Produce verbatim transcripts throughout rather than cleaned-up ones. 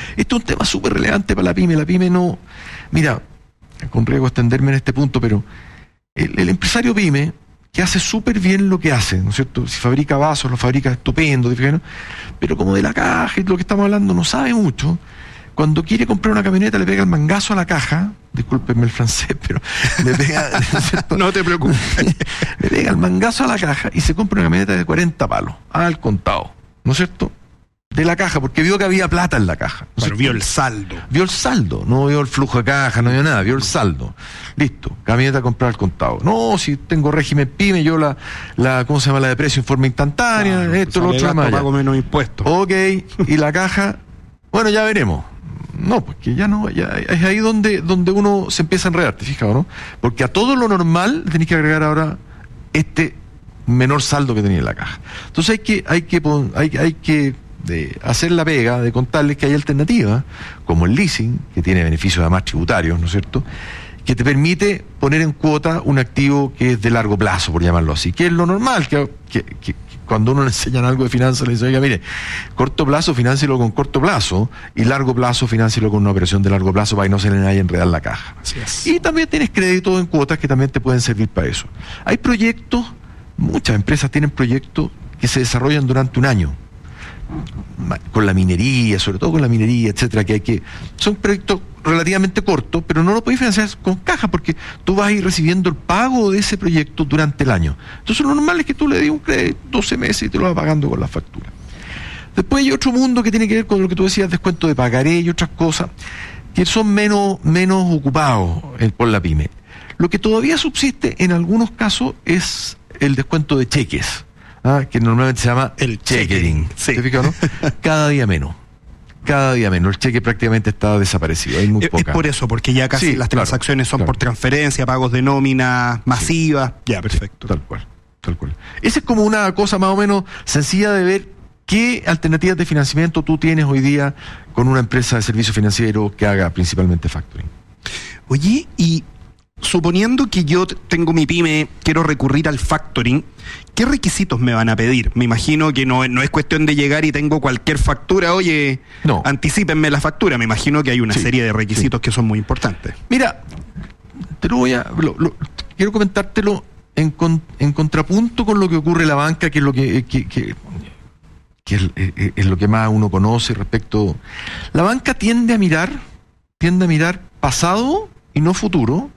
Esto es un tema súper relevante para la pyme. La pyme no... Mira, con riesgo de extenderme en este punto, pero el, el empresario pyme, que hace súper bien lo que hace, ¿no es cierto? Si fabrica vasos, lo fabrica estupendo, ¿no? Pero como de la caja y lo que estamos hablando no sabe mucho, cuando quiere comprar una camioneta le pega el mangazo a la caja, discúlpenme el francés, pero le pega... ¿no, no te preocupes. Le pega el mangazo a la caja y se compra una camioneta de cuarenta palos, al contado, ¿no es cierto? De la caja, porque vio que había plata en la caja. Pero vio el saldo. Vio el saldo, no vio el flujo de caja, no vio nada, vio el saldo. Listo, camioneta a comprar al contado. No, si tengo régimen pyme, yo la, la ¿cómo se llama? La de precio en forma instantánea, claro, esto, lo otro, más. Pago menos impuestos. Ok, y la caja, bueno, ya veremos. No, porque ya no, ya es ahí donde, donde uno se empieza a enredar, ¿te fijas, no? Porque a todo lo normal tenés que agregar ahora este menor saldo que tenía en la caja. Entonces hay que, hay que, hay, hay que de hacer la pega, de contarles que hay alternativas, como el leasing, que tiene beneficios además tributarios, ¿no es cierto?, que te permite poner en cuota un activo que es de largo plazo, por llamarlo así, que es lo normal, que, que, que cuando uno le enseñan algo de finanzas, le dice, oiga, mire, corto plazo, fináncielo con corto plazo, y largo plazo, fináncielo con una operación de largo plazo para que no se le vaya a enredar la caja. Así es. Y también tienes créditos en cuotas que también te pueden servir para eso. Hay proyectos, muchas empresas tienen proyectos que se desarrollan durante un año, con la minería, sobre todo con la minería, etcétera, que hay que... Son proyectos relativamente cortos, pero no lo podéis financiar con caja, porque tú vas a ir recibiendo el pago de ese proyecto durante el año. Entonces lo normal es que tú le des un crédito doce meses y te lo vas pagando con la factura. Después hay otro mundo que tiene que ver con lo que tú decías, descuento de pagaré y otras cosas, que son menos, menos ocupados por la pyme. Lo que todavía subsiste en algunos casos es el descuento de cheques. Ah, que normalmente se llama el chequering. Sí. ¿Te fijas, no? Cada día menos. Cada día menos. El cheque prácticamente está desaparecido. Hay muy es, poca. es por eso, porque ya casi sí, las transacciones claro, son claro. por transferencia, pagos de nómina masivas. Sí. Ya, perfecto. Sí, tal cual, tal cual. Esa es como una cosa más o menos sencilla de ver qué alternativas de financiamiento tú tienes hoy día con una empresa de servicios financieros que haga principalmente factoring. Oye, y suponiendo que yo tengo mi pyme, quiero recurrir al factoring, ¿qué requisitos me van a pedir? Me imagino que no, no es cuestión de llegar y tengo cualquier factura, oye, no. Anticípenme la factura. Me imagino que hay una sí, serie de requisitos sí. que son muy importantes. Mira, te lo voy a... Lo, lo, quiero comentártelo en, con, en contrapunto con lo que ocurre en la banca, que es lo que... que, que que es, es, es lo que más uno conoce respecto... La banca tiende a mirar, tiende a mirar pasado y no futuro.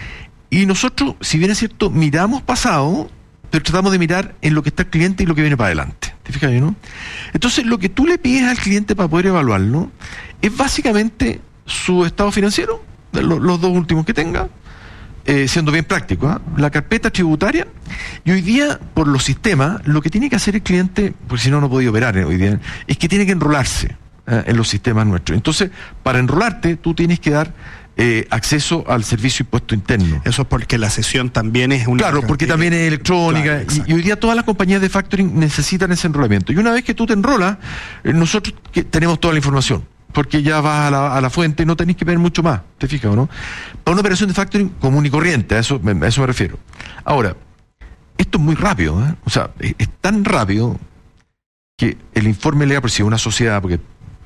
Y nosotros, si bien es cierto, miramos pasado, pero tratamos de mirar en lo que está el cliente y lo que viene para adelante. ¿Te fijas, no? Entonces, lo que tú le pides al cliente para poder evaluarlo es básicamente su estado financiero, los, los dos últimos que tenga, eh, siendo bien práctico, ¿eh? La carpeta tributaria, y hoy día, por los sistemas, lo que tiene que hacer el cliente, porque si no, no podía operar hoy día, es que tiene que enrolarse eh, en los sistemas nuestros. Entonces, para enrolarte, tú tienes que dar Eh, acceso al servicio impuesto interno. Eso es porque la sesión también es una... Claro, porque también es electrónica, claro, y, y hoy día todas las compañías de factoring necesitan ese enrolamiento. Y una vez que tú te enrolas, eh, nosotros que tenemos toda la información, porque ya vas a la, a la fuente y no tenés que ver mucho más, ¿te fijas o no? Para una operación de factoring común y corriente, a eso, a eso me refiero. Ahora, esto es muy rápido, ¿eh? O sea, es, es tan rápido que el informe legal, por si es una sociedad, porque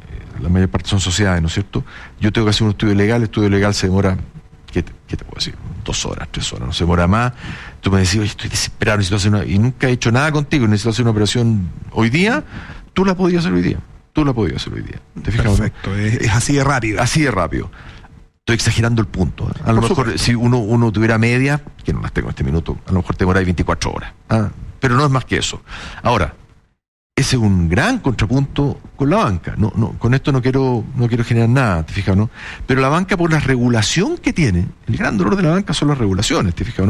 la mayor parte son sociedades, ¿no es cierto? Yo tengo que hacer un estudio legal, el estudio legal se demora, ¿qué te, qué te puedo decir? Dos horas, tres horas, no se demora más. Tú me decís, oye, estoy desesperado, necesito hacer una... y nunca he hecho nada contigo, necesito hacer una operación hoy día, tú la podías hacer hoy día, tú la podías hacer hoy día. ¿Te fijas? Perfecto, ¿no? es, es así de rápido. Así de rápido. Estoy exagerando el punto. ¿eh? A lo Por mejor, supuesto. si uno, uno tuviera media, que no las tengo en este minuto, a lo mejor te demoráis veinticuatro horas. ¿ah? Pero no es más que eso. Ahora, ese es un gran contrapunto con la banca. No, no, con esto no quiero, no quiero generar nada, ¿te fijas, no? Pero la banca, por la regulación que tiene, el gran dolor de la banca son las regulaciones, ¿te fijas, no?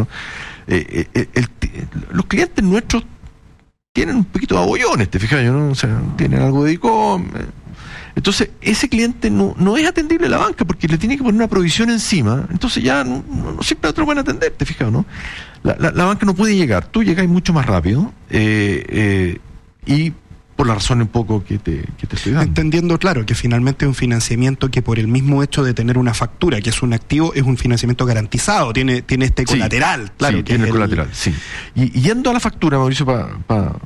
Eh, eh, el, el, los clientes nuestros tienen un poquito de abollones, ¿te fijas, no? O sea, tienen algo de ICOM. Eh. Entonces, ese cliente no, no es atendible a la banca porque le tiene que poner una provisión encima. Entonces ya no, no, no siempre otro van a atender, ¿te fijas, no? La, la, la banca no puede llegar. Tú llegáis mucho más rápido. Eh, eh, Y por la razón un poco que te, que te estoy dando. Entendiendo, claro, que finalmente es un financiamiento que por el mismo hecho de tener una factura, que es un activo, es un financiamiento garantizado, tiene, tiene este colateral. Sí, claro, sí, que tiene es el colateral, sí. Y, y yendo a la factura, Mauricio, para pa,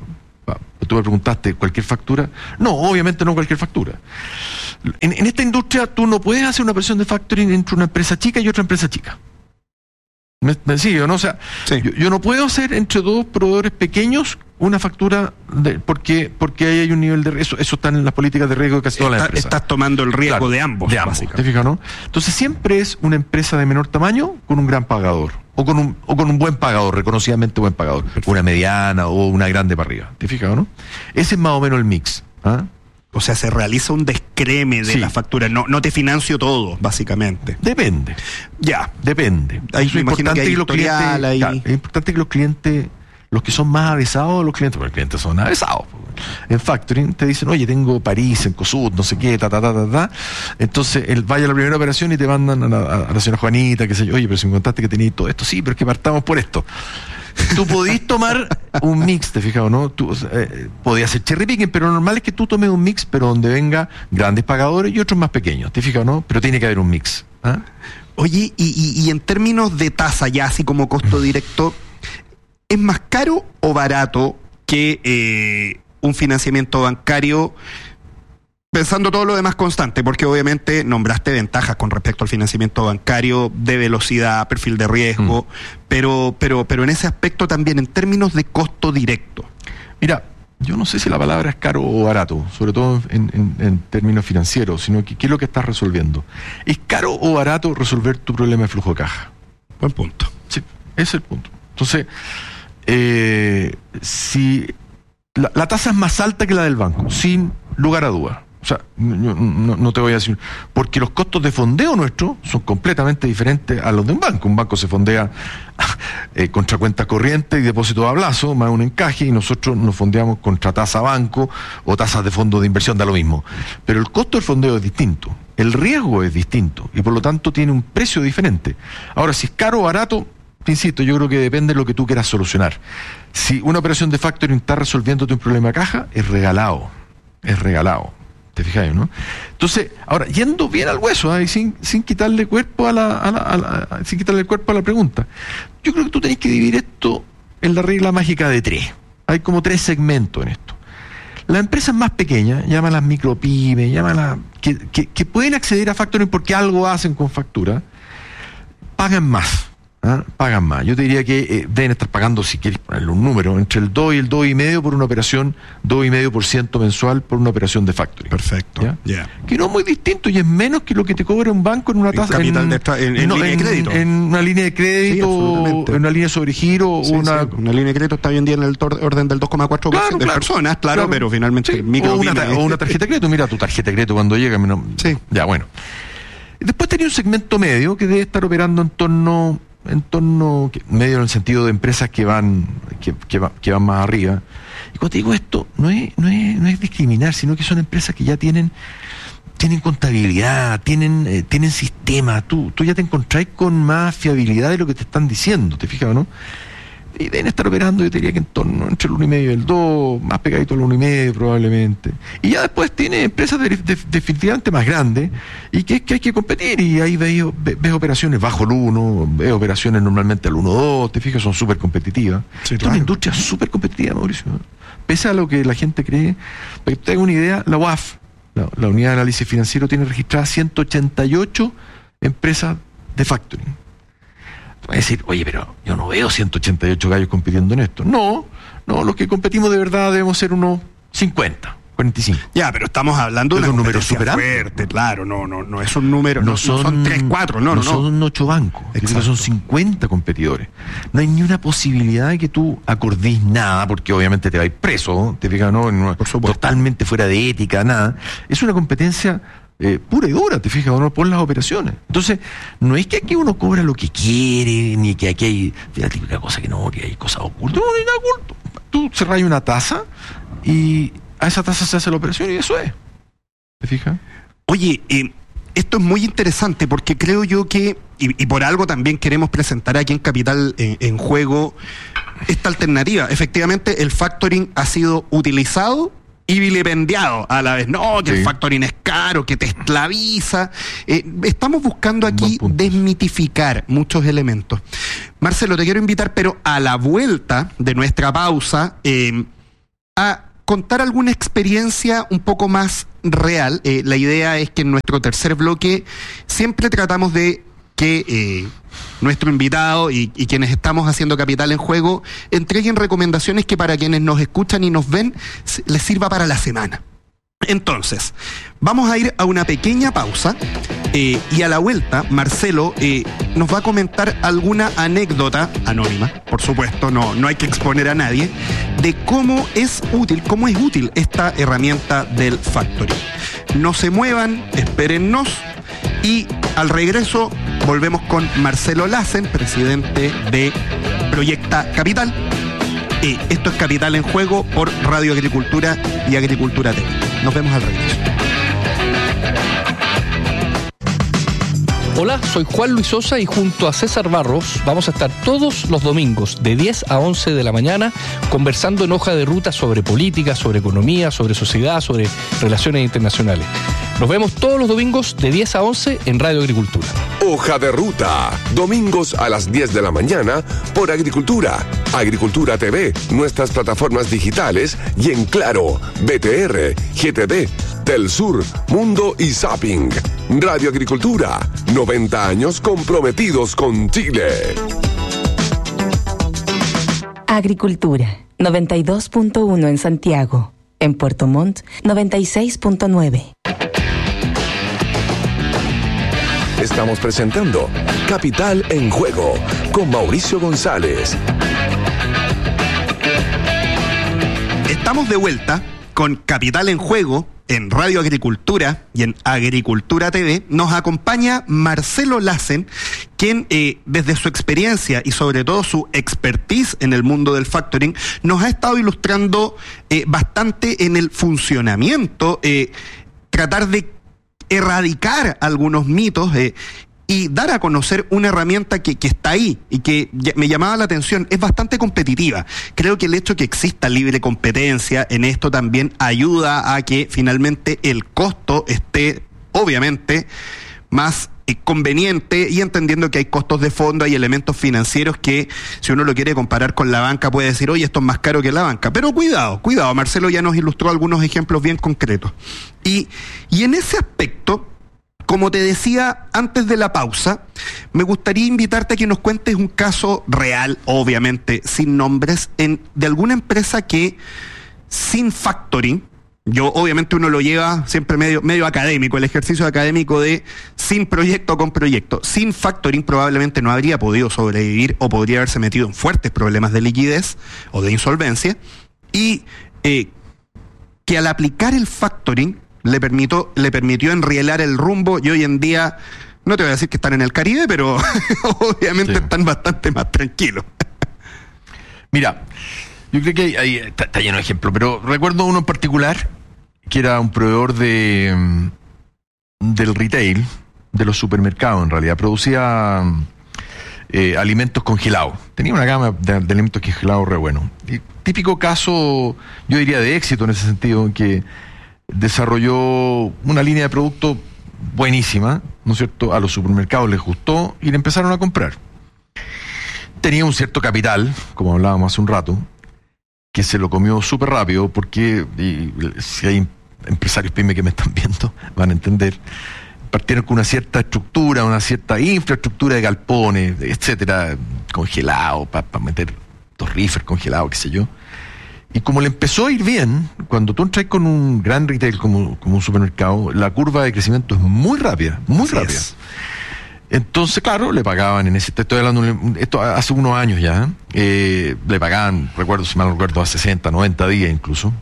Tú me preguntaste, ¿cualquier factura? No, obviamente no cualquier factura. En, en esta industria tú no puedes hacer una operación de factoring entre una empresa chica y otra empresa chica. ¿Me, me sigue o no? O sea, sí. yo, yo no puedo hacer entre dos proveedores pequeños una factura de, porque porque ahí hay un nivel de eso eso está en las políticas de riesgo de casi todas las Está, empresas. estás tomando el riesgo, claro, de ambos, de ambos, ¿te fijas, no? Entonces siempre es una empresa de menor tamaño con un gran pagador o con un o con un buen pagador, reconocidamente buen pagador, perfecto, una mediana o una grande para arriba, ¿te fijas, no? Ese es más o menos el mix, ¿ah? O sea, se realiza un descreme de sí. la factura. No, no te financio todo, básicamente. Depende. Ya. Depende. Ahí es importante que, que los clientes, ahí... claro, es importante que los clientes, los que son más avesados, los clientes, porque los clientes son avesados. En factoring te dicen, oye, tengo París, en COSUD, no sé qué, ta, ta, ta, ta, ta. Entonces, él vaya a la primera operación y te mandan a la, a la señora Juanita, que sé yo, oye, pero si me contaste que tenías todo esto, sí, pero es que partamos por esto. Tú podís tomar un mix, ¿te fijas o no? Tú, eh, podías hacer cherry picking, pero lo normal es que tú tomes un mix, pero donde venga grandes pagadores y otros más pequeños, ¿te fijas o no? Pero tiene que haber un mix. ¿Ah? Oye, y, y, y en términos de tasa, ya así como costo directo, ¿es más caro o barato que eh, un financiamiento bancario? Pensando todo lo demás constante, porque obviamente nombraste ventajas con respecto al financiamiento bancario, de velocidad, perfil de riesgo, mm. pero, pero, pero en ese aspecto también, en términos de costo directo. Mira, yo no sé si la palabra es caro o barato, sobre todo en, en, en términos financieros, sino que qué es lo que estás resolviendo. ¿Es caro o barato resolver tu problema de flujo de caja? Buen punto. Sí, ese es el punto. Entonces, eh, si la, la tasa es más alta que la del banco, sin lugar a dudas. O sea, no, no, no te voy a decir, porque los costos de fondeo nuestros son completamente diferentes a los de un banco. Un banco se fondea eh, contra cuenta corriente y depósito a plazo, más un encaje, y nosotros nos fondeamos contra tasa banco o tasas de fondo de inversión, da lo mismo. Pero el costo del fondeo es distinto, el riesgo es distinto, y por lo tanto tiene un precio diferente. Ahora, si es caro o barato, te insisto, yo creo que depende de lo que tú quieras solucionar. Si una operación de factoring está resolviéndote un problema de caja, es regalado, es regalado. ¿Te fijáis, no? Entonces, ahora, yendo bien al hueso, ¿eh? sin, sin quitarle cuerpo a la, a la, a la, sin quitarle el cuerpo a la pregunta. Yo creo que tú tenés que dividir esto en la regla mágica de tres. Hay como tres segmentos en esto. Las empresas más pequeñas, llámalas micropymes, llámalas que, que, que pueden acceder a factoring porque algo hacen con factura, pagan más. ¿Ah? Pagan más. Yo te diría que eh, deben estar pagando, si quieres ponerle un número, entre el dos y el dos y medio por una operación, dos y medio por ciento mensual por una operación de factoring. Perfecto. ¿Ya? Yeah. Que no es muy distinto y es menos que lo que te cobra un banco en una tasa en, en, de esta, en, en, no, línea en, de crédito. En una línea de crédito, sí, en una línea de sobregiro, sí, una... Sí. una línea de crédito está hoy en día en el orden del dos coma cuatro por ciento claro, de claro, personas, claro, claro, pero finalmente sí. micro o, una, o una tarjeta de crédito. Mira tu tarjeta de crédito cuando llega. No, sí. Ya, bueno. Después tenía un segmento medio que debe estar operando en torno en torno, que, medio en el sentido de empresas que van que, que, va, que van más arriba. Y cuando te digo esto, no es, no es, no es discriminar, sino que son empresas que ya tienen tienen contabilidad, tienen eh, tienen sistema, tú, tú ya te encontrás con más fiabilidad de lo que te están diciendo, ¿te fijas o no? Y deben estar operando, yo te diría que en torno entre el uno y medio y el dos, más pegadito al uno y medio probablemente. Y ya después tiene empresas de, de, definitivamente más grandes y que, que hay que competir, y ahí ves, ves operaciones bajo el uno, ves operaciones normalmente al uno dos, te fijas, son súper competitivas. Sí, claro. Es una industria súper competitiva, Mauricio. Pese a lo que la gente cree, para que te hagas una idea, la U A F, la, la Unidad de Análisis Financiero, tiene registradas ciento ochenta y ocho empresas de factoring. Va a decir, oye, pero yo no veo ciento ochenta y ocho gallos compitiendo en esto. No, no, los que competimos de verdad debemos ser unos cincuenta, cuarenta y cinco. Ya, pero estamos hablando pero de un número súper fuerte, claro, no, no, no es un número, no, no son, no son tres, cuatro, no, no, no. son ocho bancos, son cincuenta competidores. No hay ni una posibilidad de que tú acordís nada, porque obviamente te vais preso, te fijas, ¿no? Una, Por supuesto. Totalmente fuera de ética, nada. Es una competencia Eh, pura y dura, te fijas, ¿no? Por las operaciones. Entonces, no es que aquí uno cobra lo que quiere, ni que aquí hay la típica cosa que no, que hay cosas ocultas. No, no hay nada oculto. Tú cerrás una tasa y a esa tasa se hace la operación y eso es. ¿Te fijas? Oye, eh, esto es muy interesante porque creo yo que, y, y por algo también queremos presentar aquí en Capital en, en Juego esta alternativa. Efectivamente, el factoring ha sido utilizado y vilipendiado a la vez. No, que sí. El factoring es caro, que te esclaviza. Eh, estamos buscando aquí desmitificar muchos elementos. Marcelo, te quiero invitar, pero a la vuelta de nuestra pausa, eh, a contar alguna experiencia un poco más real. Eh, la idea es que en nuestro tercer bloque siempre tratamos de que eh, nuestro invitado y, y quienes estamos haciendo Capital en Juego entreguen recomendaciones que para quienes nos escuchan y nos ven les sirva para la semana. Entonces, vamos a ir a una pequeña pausa eh, y a la vuelta Marcelo eh, nos va a comentar alguna anécdota anónima, por supuesto, no, no hay que exponer a nadie, de cómo es útil, cómo es útil esta herramienta del factoring. No se muevan, espérennos y al regreso volvemos con Marcelo Lassen, presidente de Proyecta Capital. Y esto es Capital en Juego por Radio Agricultura y Agricultura T V. Nos vemos al regreso. Hola, soy Juan Luis Sosa y junto a César Barros vamos a estar todos los domingos de diez a once de la mañana conversando en Hoja de Ruta sobre política, sobre economía, sobre sociedad, sobre relaciones internacionales. Nos vemos todos los domingos de diez a once en Radio Agricultura. Hoja de Ruta, domingos a las diez de la mañana por Agricultura, Agricultura T V, nuestras plataformas digitales y en Claro, B T R, G T D, Telsur, Mundo y Zapping. Radio Agricultura, noventa años comprometidos con Chile. Agricultura, noventa y dos punto uno en Santiago. En Puerto Montt, noventa y seis punto nueve. Estamos presentando Capital en Juego con Mauricio González. Estamos de vuelta con Capital en Juego en Radio Agricultura y en Agricultura T V. Nos acompaña Marcelo Lassen, quien eh, desde su experiencia y sobre todo su expertise en el mundo del factoring nos ha estado ilustrando eh, bastante en el funcionamiento, eh, tratar de erradicar algunos mitos eh, y dar a conocer una herramienta que, que está ahí y que me llamaba la atención. Es bastante competitiva. Creo que el hecho que exista libre competencia en esto también ayuda a que finalmente el costo esté, obviamente, más eh, conveniente, y entendiendo que hay costos de fondo, hay elementos financieros que, si uno lo quiere comparar con la banca, puede decir, oye, esto es más caro que la banca. Pero cuidado, cuidado, Marcelo ya nos ilustró algunos ejemplos bien concretos. Y, y en ese aspecto, como te decía antes de la pausa, me gustaría invitarte a que nos cuentes un caso real, obviamente sin nombres, en, de alguna empresa que sin factoring, yo obviamente uno lo lleva siempre medio, medio académico, el ejercicio académico de sin proyecto con proyecto, sin factoring probablemente no habría podido sobrevivir o podría haberse metido en fuertes problemas de liquidez o de insolvencia, y eh, que al aplicar el factoring le permitió, le permitió enrielar el rumbo, y hoy en día, no te voy a decir que están en el Caribe, pero obviamente sí, están bastante más tranquilos. Mira, yo creo que hay, hay, está, está lleno de ejemplos, pero recuerdo uno en particular, que era un proveedor de del retail, de los supermercados en realidad, producía eh, alimentos congelados, tenía una gama de, de alimentos congelados re bueno. Y típico caso, yo diría de éxito en ese sentido, en que desarrolló una línea de productos buenísima, ¿no es cierto? A los supermercados les gustó y le empezaron a comprar. Tenía un cierto capital, como hablábamos hace un rato, que se lo comió súper rápido, porque y, si hay empresarios pyme que me están viendo, van a entender, partieron con una cierta estructura, una cierta infraestructura de galpones, etcétera, congelado, para pa meter dos reefers congelados, qué sé yo. Y como le empezó a ir bien, cuando tú entras con un gran retail como, como un supermercado, la curva de crecimiento es muy rápida, muy Así rápida. Es. Entonces, claro, le pagaban en ese, estoy hablando, esto hace unos años ya, eh, le pagaban, recuerdo, si mal no recuerdo, a sesenta, noventa días incluso.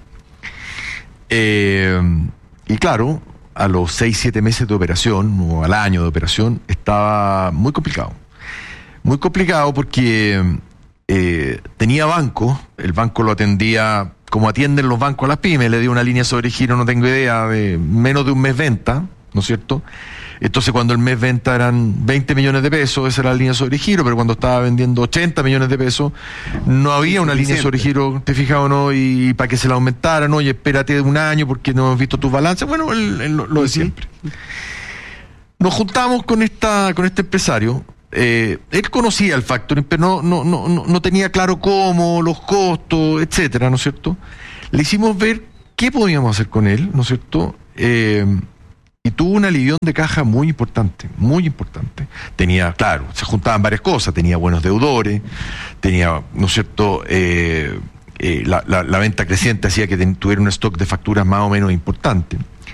Eh, y claro, a los seis, siete meses de operación, o al año de operación, estaba muy complicado. Muy complicado porque Eh, tenía banco, el banco lo atendía como atienden los bancos a las pymes, le dio una línea sobre giro, no tengo idea, de menos de un mes venta, ¿no es cierto? Entonces cuando el mes venta eran veinte millones de pesos, esa era la línea sobre giro, pero cuando estaba vendiendo ochenta millones de pesos, no había una línea sobre giro, ¿te fijas o no? Y para que se la aumentaran, oye, espérate un año porque no hemos visto tus balances, bueno, el, el, lo de siempre. Nos juntamos con esta, con este empresario. Eh, él conocía el factoring, pero no, no, no, no tenía claro cómo, los costos, etcétera, ¿no es cierto? le hicimos ver qué podíamos hacer con él, ¿no es cierto? Eh, y tuvo una alivión de caja muy importante, muy importante. Tenía, claro, se juntaban varias cosas, tenía buenos deudores, tenía, ¿no es cierto?, eh, eh, la, la, la venta creciente hacía que ten, tuviera un stock de facturas más o menos importante.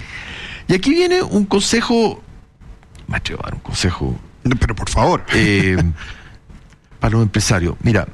Y aquí viene un consejo, me atrevo a dar un consejo... Pero por favor. Eh, para los empresarios, mira,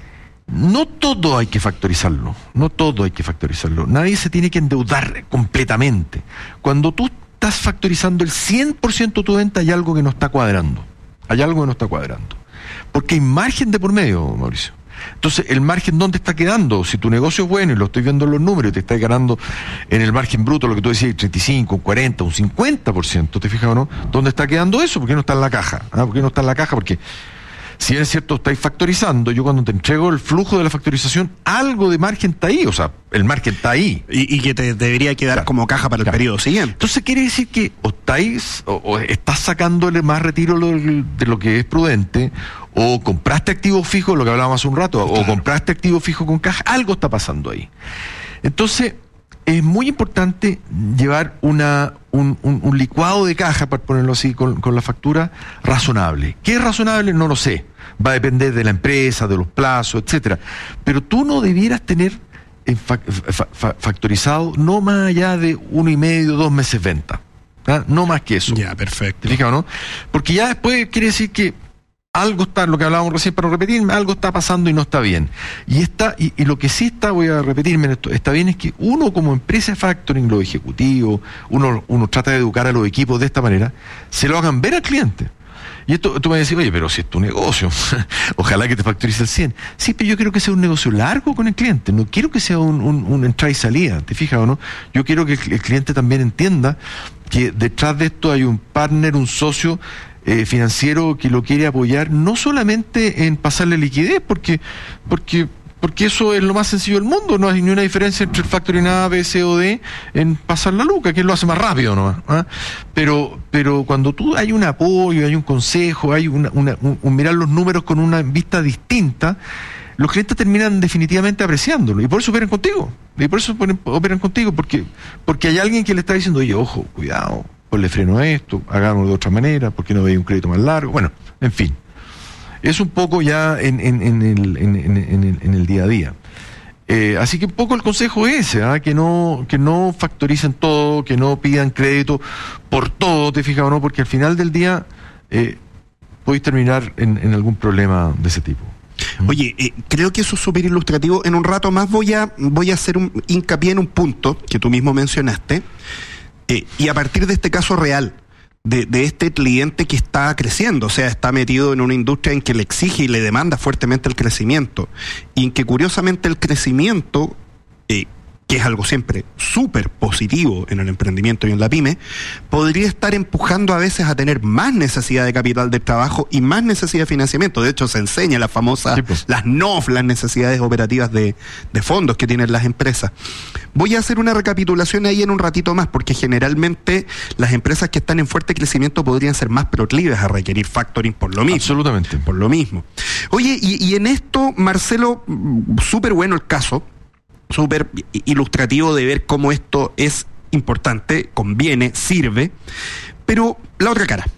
no todo hay que factorizarlo, no todo hay que factorizarlo. Nadie se tiene que endeudar completamente. Cuando tú estás factorizando el cien por ciento de tu venta, hay algo que no está cuadrando. Hay algo que no está cuadrando. Porque hay margen de por medio, Mauricio. Entonces, ¿el margen dónde está quedando? Si tu negocio es bueno y lo estoy viendo en los números y te estás ganando en el margen bruto, lo que tú decías, treinta y cinco, un cuarenta, un cincuenta por ciento, ¿te fijas o no? ¿Dónde está quedando eso? ¿Por qué no está en la caja? ¿Ah? ¿Por qué no está en la caja? Porque si bien es cierto, estáis factorizando, yo cuando te entrego el flujo de la factorización, algo de margen está ahí, o sea, el margen está ahí. Y, y que te debería quedar claro, como caja para el claro. periodo siguiente. Entonces quiere decir que o estáis, o, o estás sacándole más retiro de lo que es prudente, o compraste activos fijos, lo que hablábamos hace un rato, claro. o compraste activos fijos con caja, algo está pasando ahí. Entonces, es muy importante llevar una, un, un, un licuado de caja, para ponerlo así, con, con la factura razonable. ¿Qué es razonable? No lo sé. Va a depender de la empresa, de los plazos, etcétera. Pero tú no debieras tener en fa, fa, fa, factorizado no más allá de uno y medio, dos meses venta. ¿Ah? No más que eso. Ya, perfecto. ¿Te fijas o no? Porque ya después quiere decir que algo está, lo que hablábamos recién para repetirme, algo está pasando y no está bien. Y está, y, y lo que sí está, voy a repetirme en esto, está bien es que uno como empresa de factoring, los ejecutivos, uno, uno trata de educar a los equipos de esta manera, se lo hagan ver al cliente. Y esto, tú me vas a decir, oye, pero si es tu negocio, ojalá que te factorice el cien. Sí, pero yo quiero que sea un negocio largo con el cliente, no quiero que sea un, un, un entrada y salida, ¿te fijas o no? Yo quiero que el, el cliente también entienda que detrás de esto hay un partner, un socio eh, financiero que lo quiere apoyar, no solamente en pasarle liquidez, porque, porque, porque eso es lo más sencillo del mundo, no hay ni una diferencia entre el factoring A, B, C o D en pasar la luca, que lo hace más rápido nomás, ¿ah? Pero, pero cuando tú hay un apoyo, hay un consejo, hay una, una, un, un mirar los números con una vista distinta, los clientes terminan definitivamente apreciándolo, y por eso operan contigo, y por eso operan contigo, porque, porque hay alguien que le está diciendo, oye, ojo, cuidado, ponle freno a esto, hagámoslo de otra manera, porque no veis un crédito más largo, bueno, en fin. Es un poco ya en, en, en, el, en, en, en, el, en el día a día. Eh, así que un poco el consejo es ese, ¿eh? que no que no factoricen todo, que no pidan crédito por todo, te fijas o no, porque al final del día eh, podéis terminar en, en algún problema de ese tipo. Oye, eh, creo que eso es súper ilustrativo. En un rato más voy a, voy a hacer un hincapié en un punto que tú mismo mencionaste, eh, y a partir de este caso real, De, de este cliente que está creciendo, o sea, está metido en una industria en que le exige y le demanda fuertemente el crecimiento, y en que curiosamente el crecimiento, eh, que es algo siempre súper positivo en el emprendimiento y en la pyme, podría estar empujando a veces a tener más necesidad de capital de trabajo y más necesidad de financiamiento. De hecho, se enseña las famosas, sí, pues. las N O F, las necesidades operativas de, de fondos que tienen las empresas. Voy a hacer una recapitulación ahí en un ratito más, porque generalmente las empresas que están en fuerte crecimiento podrían ser más proclives a requerir factoring por lo mismo. Absolutamente. Por lo mismo. Oye, y, y en esto, Marcelo, súper bueno el caso, súper ilustrativo de ver cómo esto es importante, conviene, sirve, pero la otra cara.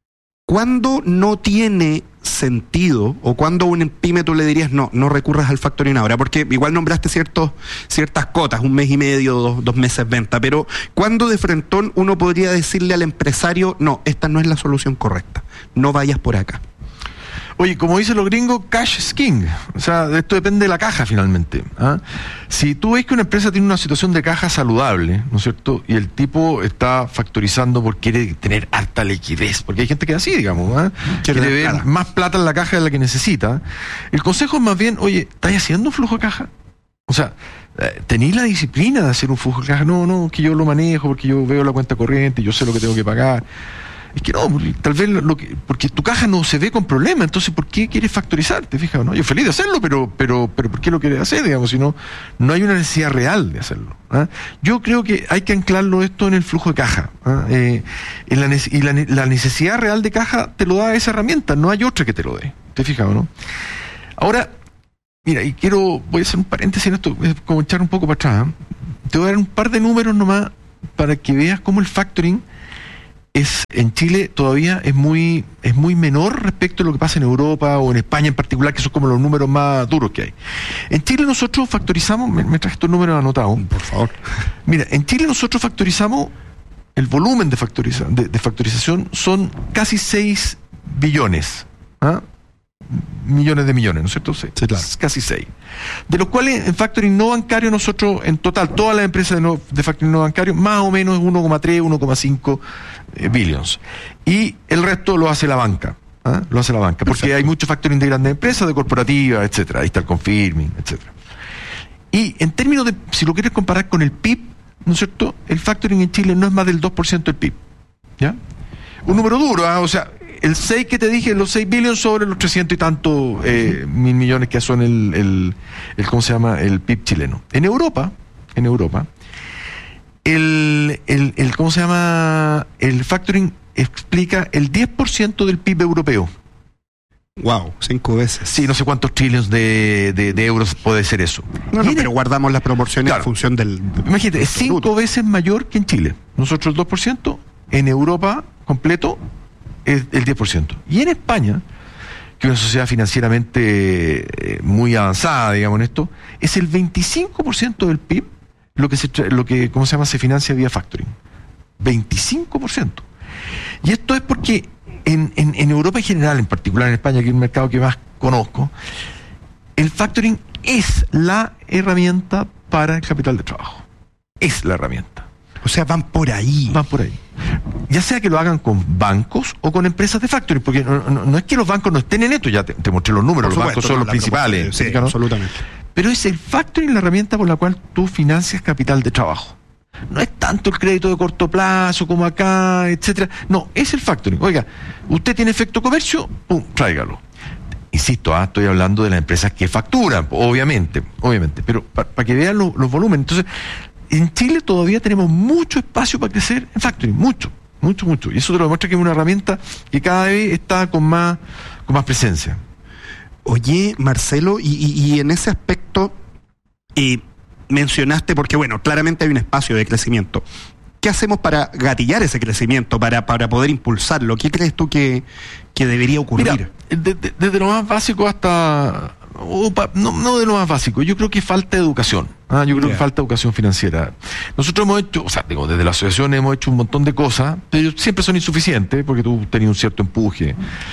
¿Cuándo no tiene sentido, o cuando a un pyme tú le dirías no, no recurras al factoring ahora? Porque igual nombraste ciertos, ciertas cotas, un mes y medio, dos, dos meses venta, pero ¿cuándo de frentón uno podría decirle al empresario no, esta no es la solución correcta, no vayas por acá? Oye, como dicen los gringos, cash is king. O sea, esto depende de la caja finalmente. ¿Ah? Si tú ves que una empresa tiene una situación de caja saludable, ¿no es cierto? Y el tipo está factorizando porque quiere tener harta liquidez, porque hay gente que es así, digamos, ¿ah? Quiere ver nada. Más plata en la caja de la que necesita. El consejo es más bien, oye, ¿estáis haciendo un flujo de caja? O sea, ¿tenéis la disciplina de hacer un flujo de caja? No, no, que yo lo manejo porque yo veo la cuenta corriente, yo sé lo que tengo que pagar. Es que no, tal vez lo que, porque tu caja no se ve con problema, entonces ¿por qué quieres factorizar? ¿Te fijas? ¿No? Yo feliz de hacerlo, pero, pero, pero ¿por qué lo quieres hacer? Digamos, si no, no hay una necesidad real de hacerlo. ¿Ah? Yo creo que hay que anclarlo esto en el flujo de caja. ¿Ah? Eh, en la, y la, la necesidad real de caja te lo da esa herramienta, no hay otra que te lo dé. ¿Te fijas o no? Ahora, mira, y quiero, voy a hacer un paréntesis en esto, como echar un poco para atrás. ¿eh? Te voy a dar un par de números nomás para que veas cómo el factoring es en Chile todavía es muy es muy menor respecto a lo que pasa en Europa o en España en particular, que son como los números más duros que hay. En Chile nosotros factorizamos, me, me traje estos números anotados. Por favor. Mira, en Chile nosotros factorizamos, el volumen de, factoriza, de, de factorización son casi seis billones. ¿Ah? Millones de millones, ¿no es cierto? Sí, sí, claro. Casi seis. De los cuales en factoring no bancario nosotros, en total, todas las empresas de, no, de factoring no bancario, más o menos uno coma tres, uno coma cinco eh, billions. Y el resto lo hace la banca. ¿eh? Lo hace la banca. Porque Perfecto. Hay mucho factoring de grandes empresas, de corporativas, etcétera. Ahí está el confirming, etcétera. Y en términos de, si lo quieres comparar con el P I B, ¿no es cierto? El factoring en Chile no es más del dos por ciento del P I B. ¿Ya? Un número duro, ¿eh? O sea, el seis que te dije, los seis billones sobre los trescientos y tantos eh, mil millones que son el, el, el, ¿cómo se llama? El P I B chileno. En Europa, en Europa, el, el, el, ¿cómo se llama? El factoring explica el diez por ciento del P I B europeo. Wow, cinco veces. Sí, no sé cuántos trillones de, de, de euros puede ser eso. No, no, pero guardamos las proporciones claro, en función del... Imagínate, es cinco bruto. veces mayor que en Chile. Nosotros el dos por ciento, en Europa completo es el diez por ciento. Y en España, que es una sociedad financieramente eh, muy avanzada, digamos en esto, es el veinticinco por ciento del P I B lo que, se, lo que ¿cómo se llama? Se financia vía factoring. veinticinco por ciento. Y esto es porque en, en, en Europa en general, en particular en España, que es el mercado que más conozco, el factoring es la herramienta para el capital de trabajo. Es la herramienta. O sea, van por ahí. Van por ahí. Ya sea que lo hagan con bancos o con empresas de factoring, porque no, no, no es que los bancos no estén en esto, ya te, te mostré los números, por los supuesto, bancos son no, los principales. Sí, ¿no? Absolutamente. Pero es el factoring la herramienta por la cual tú financias capital de trabajo. No es tanto el crédito de corto plazo como acá, etcétera. No, es el factoring. Oiga, usted tiene efecto comercio, pum, tráigalo. Insisto, ah, estoy hablando de las empresas que facturan, obviamente, obviamente, pero para pa que vean lo, los volúmenes. Entonces, en Chile todavía tenemos mucho espacio para crecer en factoring, mucho, mucho, mucho. Y eso te lo demuestra que es una herramienta que cada vez está con más, con más presencia. Oye, Marcelo, y, y, y en ese aspecto eh, mencionaste, porque bueno, claramente hay un espacio de crecimiento. ¿Qué hacemos para gatillar ese crecimiento, para, para poder impulsarlo? ¿Qué crees tú que, que debería ocurrir? Mira, desde, desde lo más básico hasta... Opa, no, no de lo más básico, yo creo que falta educación. ¿ah? Yo creo yeah. que falta educación financiera. Nosotros hemos hecho, o sea, digo, desde la asociación hemos hecho un montón de cosas, pero siempre son insuficientes porque tú tenías un cierto empuje.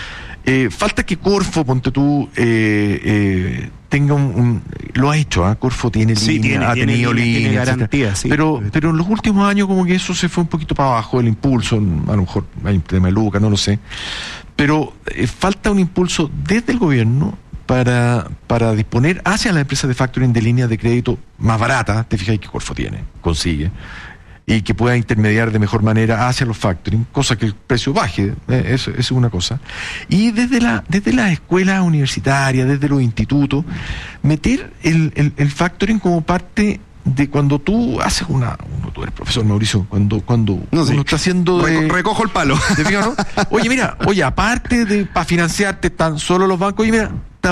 Eh, falta que Corfo, ponte tú, eh, eh, tenga un, un... Lo ha hecho, ¿eh? Corfo tiene sí, línea, tiene, ha tiene tenido línea, línea, tiene garantía, sí. Pero, pero en los últimos años como que eso se fue un poquito para abajo, el impulso, a lo mejor hay un tema de Luca, no lo sé. Pero eh, falta un impulso desde el gobierno para, para disponer hacia las empresas de factoring de líneas de crédito más baratas, te fijas que Corfo tiene, consigue, y que pueda intermediar de mejor manera hacia los factoring, cosa que el precio baje, eh, eso, eso es una cosa. Y desde la desde las escuelas universitarias, desde los institutos, meter el, el, el factoring como parte de cuando tú haces una... Tú eres profesor, Mauricio, cuando, cuando no, uno sí. está haciendo... De, Reco, recojo el palo. ¿Te fijas, no? Oye, mira, oye, aparte de para financiarte tan solo los bancos, oye, mira,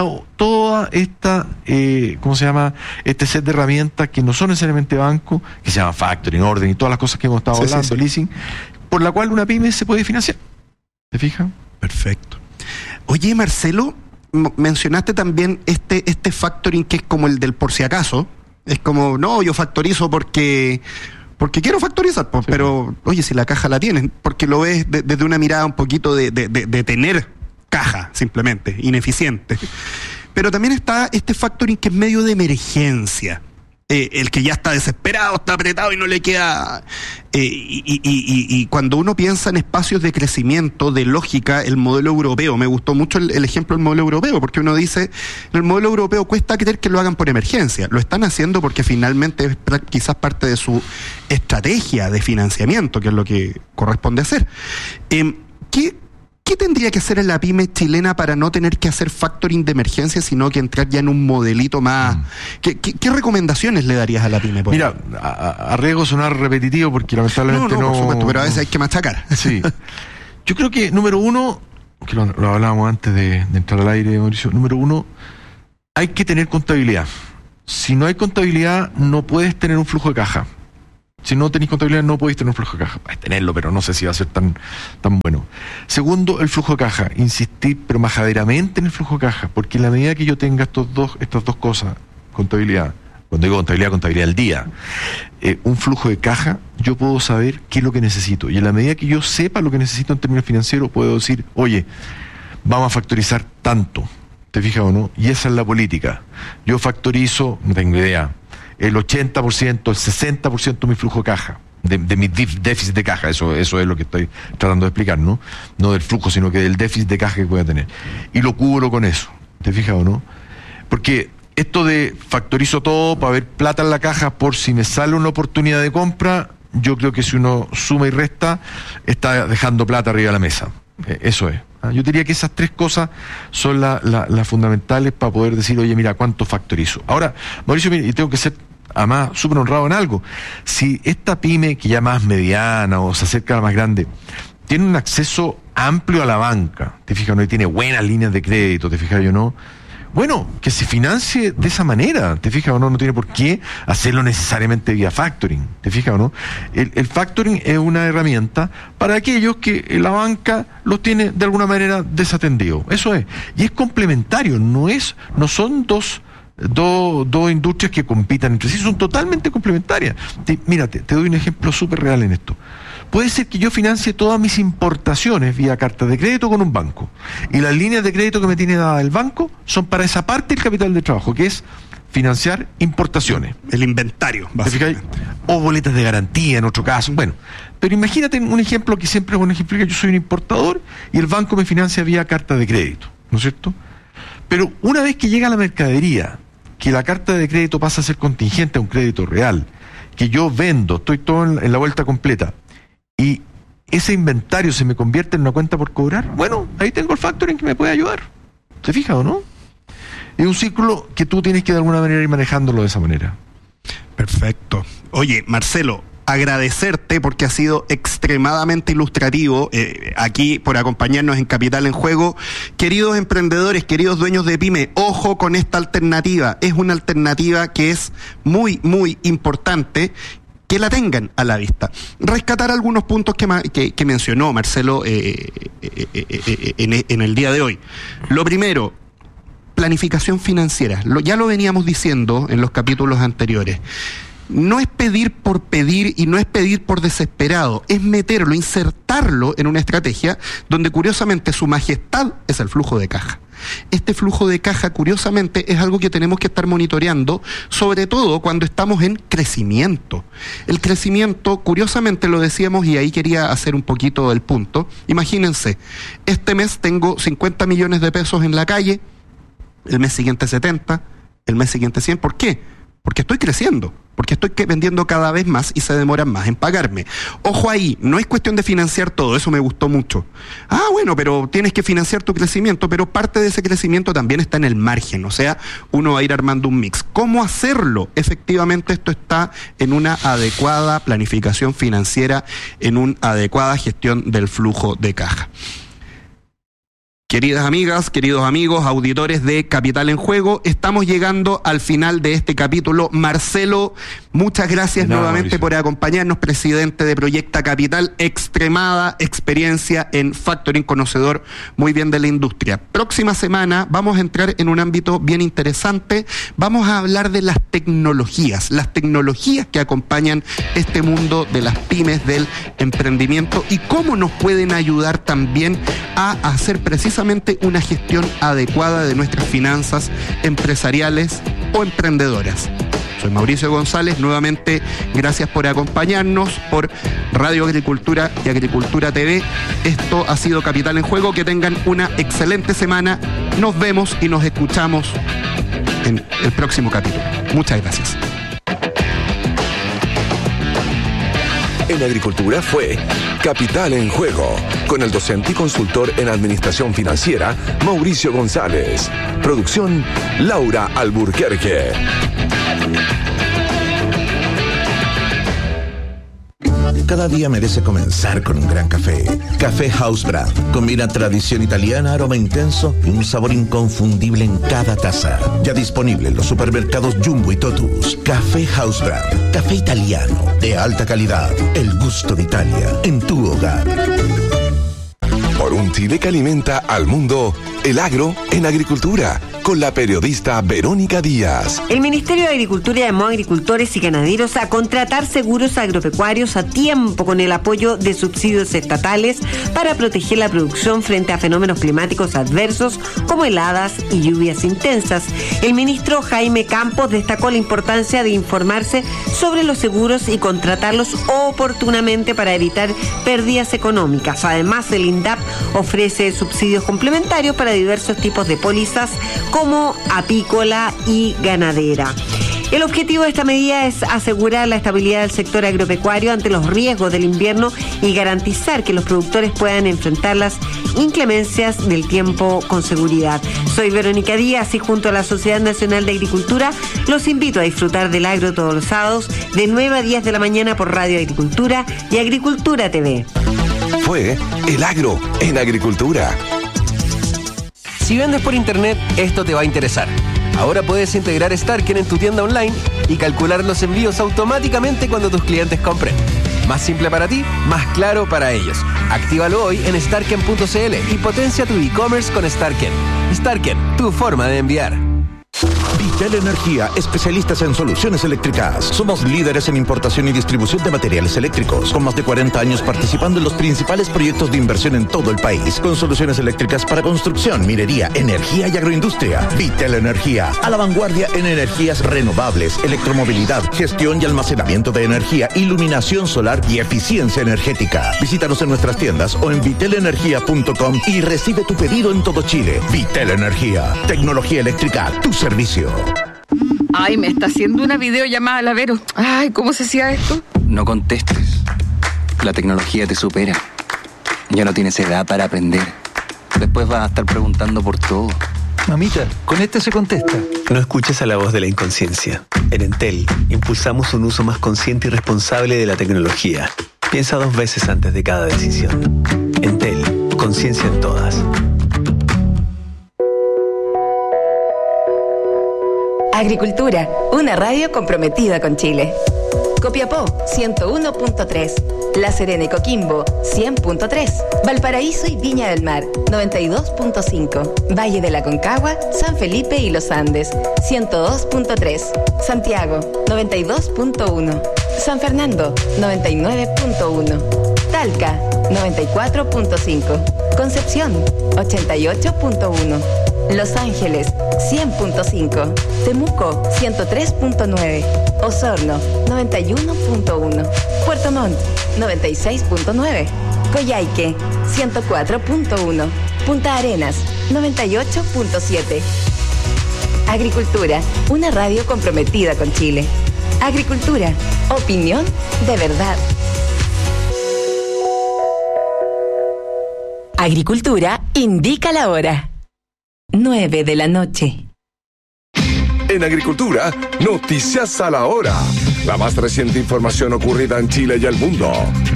toda esta, eh, ¿cómo se llama? Este set de herramientas que no son necesariamente bancos, que se llaman factoring, orden y todas las cosas que hemos estado sí, hablando, sí, sí. leasing, por la cual una pyme se puede financiar. ¿Te fijas? Perfecto. Oye, Marcelo, m- mencionaste también este, este factoring que es como el del por si acaso. Es como, no, yo factorizo porque... Porque quiero factorizar, pues, sí, pero, oye, si la caja la tienes, porque lo ves de, desde una mirada un poquito de, de, de, de tener caja, simplemente, ineficiente. Pero también está este factoring que es medio de emergencia. Eh, el que ya está desesperado, está apretado y no le queda... Eh, y, y, y, y cuando uno piensa en espacios de crecimiento, de lógica, el modelo europeo, me gustó mucho el, el ejemplo del modelo europeo, porque uno dice, en el modelo europeo cuesta creer que lo hagan por emergencia, lo están haciendo porque finalmente es quizás parte de su estrategia de financiamiento, que es lo que corresponde hacer. Eh, ¿qué, ¿Qué tendría que hacer en la pyme chilena para no tener que hacer factoring de emergencia, sino que entrar ya en un modelito más... Mm. ¿Qué, qué, ¿Qué recomendaciones le darías a la pyme? Por Mira, a, a riesgo de sonar repetitivo, porque lamentablemente no... No, no, por supuesto, pero a veces no, hay que machacar. Sí. Yo creo que, número uno, que lo, lo hablábamos antes de, de entrar al aire, Mauricio, número uno, hay que tener contabilidad. Si no hay contabilidad, no puedes tener un flujo de caja. Si no tenés contabilidad, no podéis tener un flujo de caja. Puedes tenerlo, pero no sé si va a ser tan, tan bueno. Segundo, el flujo de caja. Insistir, pero majaderamente en el flujo de caja, porque en la medida que yo tenga estos dos, estas dos cosas, contabilidad, cuando digo contabilidad, contabilidad al día, eh, un flujo de caja, yo puedo saber qué es lo que necesito. Y en la medida que yo sepa lo que necesito en términos financieros, puedo decir, oye, vamos a factorizar tanto. ¿Te fijas o no? Y esa es la política. Yo factorizo, no tengo idea, el ochenta por ciento, el sesenta por ciento de mi flujo de caja, de, de mi déficit de caja, eso, eso es lo que estoy tratando de explicar, ¿no? No del flujo, sino que del déficit de caja que voy a tener. Y lo cubro con eso, ¿te fijas o no? Porque esto de factorizo todo para ver plata en la caja por si me sale una oportunidad de compra, yo creo que si uno suma y resta, está dejando plata arriba de la mesa. Eh, eso es. Yo diría que esas tres cosas son las la, la fundamentales para poder decir, oye, mira, ¿cuánto factorizo? Ahora, Mauricio, mira, y tengo que ser, además, súper honrado en algo. Si esta pyme, que ya más mediana o se acerca a la más grande, tiene un acceso amplio a la banca, ¿te fijas? ¿No? Y tiene buenas líneas de crédito, ¿te fijas yo no? Bueno, que se financie de esa manera, ¿te fijas o no? No tiene por qué hacerlo necesariamente vía factoring, ¿te fijas o no? El, el factoring es una herramienta para aquellos que la banca los tiene de alguna manera desatendidos, eso es. Y es complementario, no es, no son dos, dos, dos industrias que compitan entre sí, son totalmente complementarias. Te, mira, te, te doy un ejemplo súper real en esto. Puede ser que yo financie todas mis importaciones vía carta de crédito con un banco. Y las líneas de crédito que me tiene dada el banco son para esa parte del capital de trabajo, que es financiar importaciones. El inventario, básicamente. O boletas de garantía, en otro caso. Bueno, pero imagínate un ejemplo que siempre es un ejemplo que yo soy un importador y el banco me financia vía carta de crédito, ¿no es cierto? Pero una vez que llega la mercadería, que la carta de crédito pasa a ser contingente a un crédito real, que yo vendo, estoy todo en, en la vuelta completa, y ese inventario se me convierte en una cuenta por cobrar, bueno, ahí tengo el factoring que me puede ayudar. ¿Se fija o no? Es un círculo que tú tienes que de alguna manera ir manejándolo de esa manera. Perfecto. Oye, Marcelo, agradecerte porque ha sido extremadamente ilustrativo eh, aquí por acompañarnos en Capital en Juego. Queridos emprendedores, queridos dueños de pyme, ojo con esta alternativa. Es una alternativa que es muy, muy importante que la tengan a la vista. Rescatar algunos puntos que, que, que mencionó Marcelo eh, eh, eh, eh, en, en el día de hoy. Lo primero, planificación financiera. Lo, ya lo veníamos diciendo en los capítulos anteriores. No es pedir por pedir y no es pedir por desesperado, es meterlo, insertarlo en una estrategia donde curiosamente su majestad es el flujo de caja. Este flujo de caja, curiosamente, es algo que tenemos que estar monitoreando, sobre todo cuando estamos en crecimiento. El crecimiento, curiosamente lo decíamos, y ahí quería hacer un poquito el punto. Imagínense, este mes tengo cincuenta millones de pesos en la calle, el mes siguiente setenta, el mes siguiente cien. ¿Por qué? Porque estoy creciendo, porque estoy vendiendo cada vez más y se demoran más en pagarme. Ojo ahí, no es cuestión de financiar todo, eso me gustó mucho. Ah, bueno, pero tienes que financiar tu crecimiento, pero parte de ese crecimiento también está en el margen, o sea, uno va a ir armando un mix. ¿Cómo hacerlo? Efectivamente, esto está en una adecuada planificación financiera, en una adecuada gestión del flujo de caja. Queridas amigas, queridos amigos, auditores de Capital en Juego, estamos llegando al final de este capítulo. Marcelo, muchas gracias no, nuevamente Mauricio. por acompañarnos, presidente de Proyecta Capital, extremada experiencia en factoring, conocedor muy bien de la industria. Próxima semana vamos a entrar en un ámbito bien interesante, vamos a hablar de las tecnologías, las tecnologías que acompañan este mundo de las pymes, del emprendimiento y cómo nos pueden ayudar también a hacer precisamente una gestión adecuada de nuestras finanzas empresariales o emprendedoras. Soy Mauricio González, nuevamente gracias por acompañarnos por Radio Agricultura y Agricultura T V. Esto ha sido Capital en Juego, que tengan una excelente semana. Nos vemos y nos escuchamos en el próximo capítulo. Muchas gracias. En Agricultura fue Capital en Juego, con el docente y consultor en Administración Financiera, Mauricio González. Producción, Laura Alburquerque. Cada día merece comenzar con un gran café. Café House Brand. Combina tradición italiana, aroma intenso y un sabor inconfundible en cada taza. Ya disponible en los supermercados Jumbo y Totus. Café House Brand. Café italiano de alta calidad. El gusto de Italia en tu hogar. Por un Chile que alimenta al mundo, el agro en agricultura, con la periodista Verónica Díaz. El Ministerio de Agricultura llamó a agricultores y ganaderos a contratar seguros agropecuarios a tiempo con el apoyo de subsidios estatales para proteger la producción frente a fenómenos climáticos adversos como heladas y lluvias intensas. El ministro Jaime Campos destacó la importancia de informarse sobre los seguros y contratarlos oportunamente para evitar pérdidas económicas. Además, el INDAP ofrece subsidios complementarios para diversos tipos de pólizas como apícola y ganadera. El objetivo de esta medida es asegurar la estabilidad del sector agropecuario ante los riesgos del invierno y garantizar que los productores puedan enfrentar las inclemencias del tiempo con seguridad. Soy Verónica Díaz y junto a la Sociedad Nacional de Agricultura los invito a disfrutar del agro todos los sábados de nueve a diez de la mañana por Radio Agricultura y Agricultura T V. Fue El Agro en Agricultura. Si vendes por internet, esto te va a interesar. Ahora puedes integrar Starken en tu tienda online y calcular los envíos automáticamente cuando tus clientes compren. Más simple para ti, más claro para ellos. Actívalo hoy en starken punto c l y potencia tu e-commerce con Starken. Starken, tu forma de enviar. Vitel Energía, especialistas en soluciones eléctricas. Somos líderes en importación y distribución de materiales eléctricos, con más de cuarenta años participando en los principales proyectos de inversión en todo el país, con soluciones eléctricas para construcción, minería, energía y agroindustria. Vitel Energía, a la vanguardia en energías renovables, electromovilidad, gestión y almacenamiento de energía, iluminación solar y eficiencia energética. Visítanos en nuestras tiendas o en vitel energía punto com y recibe tu pedido en todo Chile. Vitel Energía, tecnología eléctrica a tu servicio. Ay, me está haciendo una videollamada la Vero. Ay, ¿cómo se hacía esto? No contestes. La tecnología te supera. Ya no tienes edad para aprender. Después vas a estar preguntando por todo. Mamita, con este se contesta. No escuches a la voz de la inconsciencia. En Entel, impulsamos un uso más consciente y responsable de la tecnología. Piensa dos veces antes de cada decisión. Entel, conciencia en todas. Agricultura, una radio comprometida con Chile. Copiapó, ciento uno punto tres. La Serena y Coquimbo, cien punto tres. Valparaíso y Viña del Mar, noventa y dos punto cinco. Valle de la Concagua, San Felipe y Los Andes, ciento dos punto tres. Santiago, noventa y dos punto uno. San Fernando, noventa y nueve punto uno. Talca, noventa y cuatro punto cinco. Concepción, ochenta y ocho punto uno. Los Ángeles, cien punto cinco. Temuco, ciento tres punto nueve. Osorno, noventa y uno punto uno. Puerto Montt, noventa y seis punto nueve. Coyhaique, ciento cuatro punto uno. Punta Arenas, noventa y ocho punto siete. Agricultura, una radio comprometida con Chile. Agricultura, opinión de verdad. Agricultura indica la hora. nueve de la noche. En Agricultura, noticias a la hora. La más reciente información ocurrida en Chile y el mundo.